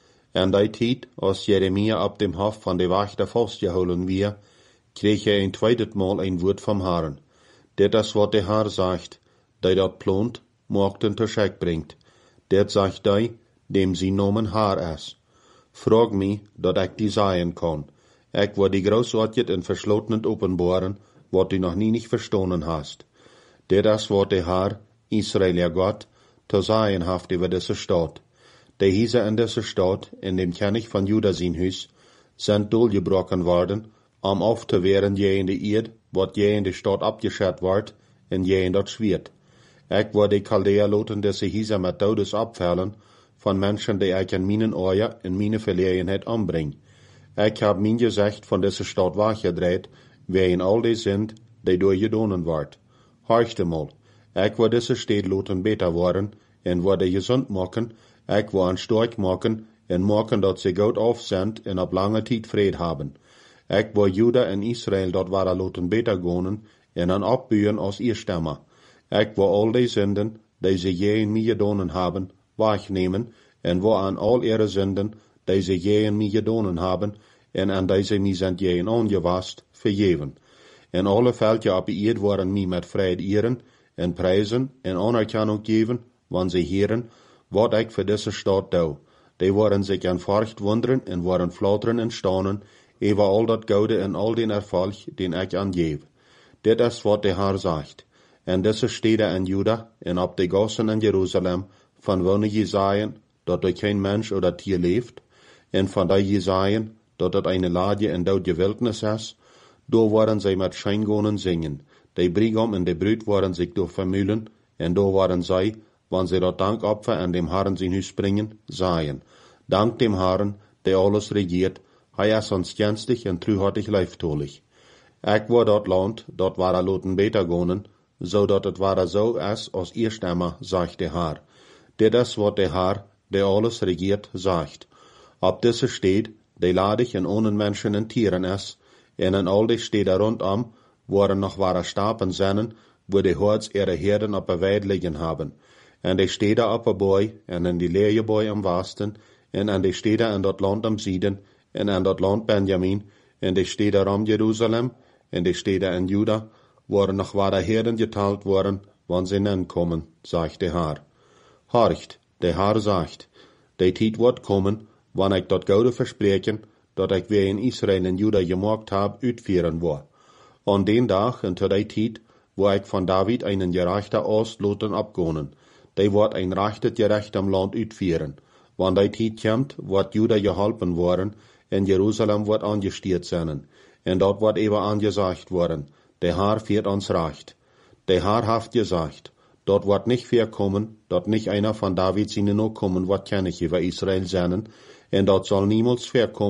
En die Tijd, als Jeremia ab dem Hof von de Wachte festgeholen wir, kreeg er ein zweites Mal ein Wort vom Herrn. Dit is wat der Herr sagt, der dat plant, morgen te Schek bringt. Dit sagt der, dem sie nomen Herr is. Frag mich, dat ich die sagen kann. Ich wo die großartig in verschlossenen openbaren, wat du noch nie nicht verstanden hast. Dit is wat der Herr, Israel Gott, zu sagen haft über diese Stadt. Die Häuser in dieser Stadt, in dem König von Juda sein Hus, sind durchgebrochen worden, um aufzuwehren je in die Erde, wat je in die Stadt abgeschert ward, und je in dat Schwert. Ich wo die Chaldäer loten diese Häuser mit Todes abfällen, von Menschen, die ich in meinen Ohren in meine Verlegenheit umbring. Ich hab mein Gesicht von dieser Stadt weggedreht, wer in all die sind, die durchgedonnen ward. Horchte mal, ich wo diese Stadt loten beter worden, und wo die gesund machen, ich wo an stark machen, und machen, dat sie gut auf sind, und ab lange Zeit Fried haben. Ich wo Juda und Israel dort war loten beter gonen, und an abbühen aus ihr Stämme. Ich wo all die Sünden, die sie je in mir gedonnen haben, wegnehmen, und wo an all ihre Sünden, die sie je in mir gedonnen haben, und an die sie mir sind je in angewasst, vergeben. In alle Fälle ab ihr waren mir mit Fried ehren, und preisen, und Anerkennung geben, wann sie hören, wat ich für diese Stadt tue. Die waren sich an Furcht wundern, und waren flattern und staunen, über all dat Gode und all den Erfolg, den ich angebe. Dit is wat der Herr sagt. En diese Städte in Juda, und ab die Gassen in Jerusalem, von wo je sagen, dat dort kein Mensch oder Tier lebt, und von da je sagen, dat dort eine Ladje in dort Wildnis ist, da waren sie mit Scheingonen singen. Die Brigam und die Brüd waren sich durch vermühlen, und da waren sie, wann sie dort Dankopfer an dem Herrn sein Hus bringen, sagen, Dank dem Herrn, der alles regiert, er ist uns gänzlich und treuhartig leiftolig. Ich war dort Land, dort war er loten beter gonen, so dat het war so ist, als ihr Stimme, sagt der Herr. Dit is wat der Herr, der alles regiert, sagt. Ob diese steht, die ladig in ohne Menschen und Tieren ist, und in all die Städte rundum, waren noch wahre Stapen sennen, wo die Horts ihre Herden auf der Weide liegen haben. En die Städte op der Boy, en in die Leergebäude am Westen, en an die Städte in dat Land am Süden, en an dat Land Benjamin, en die Städte rum Jerusalem, en die Städte in Juda, waren noch wahre Herden geteilt worden, wann sie nennen kommen, sagt der Herr. Horcht, der Herr sagt, die Zeit wird kommen, wann ich dat Gode versprechen, dat ich wie in Israel und Juda gemacht hab, uitführen will. An den Tag und zu der Zeit, wo ich von David einen gerechten Ostloten abgonen, die wird ein rechtes Gerecht am Land uitführen. Wann die Zeit kommt, wird Juda geholfen worden, und Jerusalem wird angestiert sein. Und dort wird eben angesagt worden, der Herr führt uns recht. Der Herr haft gesagt, dort wird nicht viel kommen, dort nicht einer von David seine noch kommen, wird König über Israel sein, und dort soll niemals viel kommen,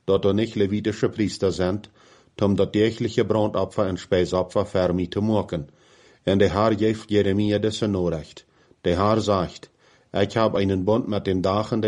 dort er nicht levitische Priester sind, um dat tägliche Brandopfer en Speisopfer für mich zu machen. En der Herr geeft Jeremia das Norrecht. Der Herr sagt, ich habe einen Bund mit den Dagen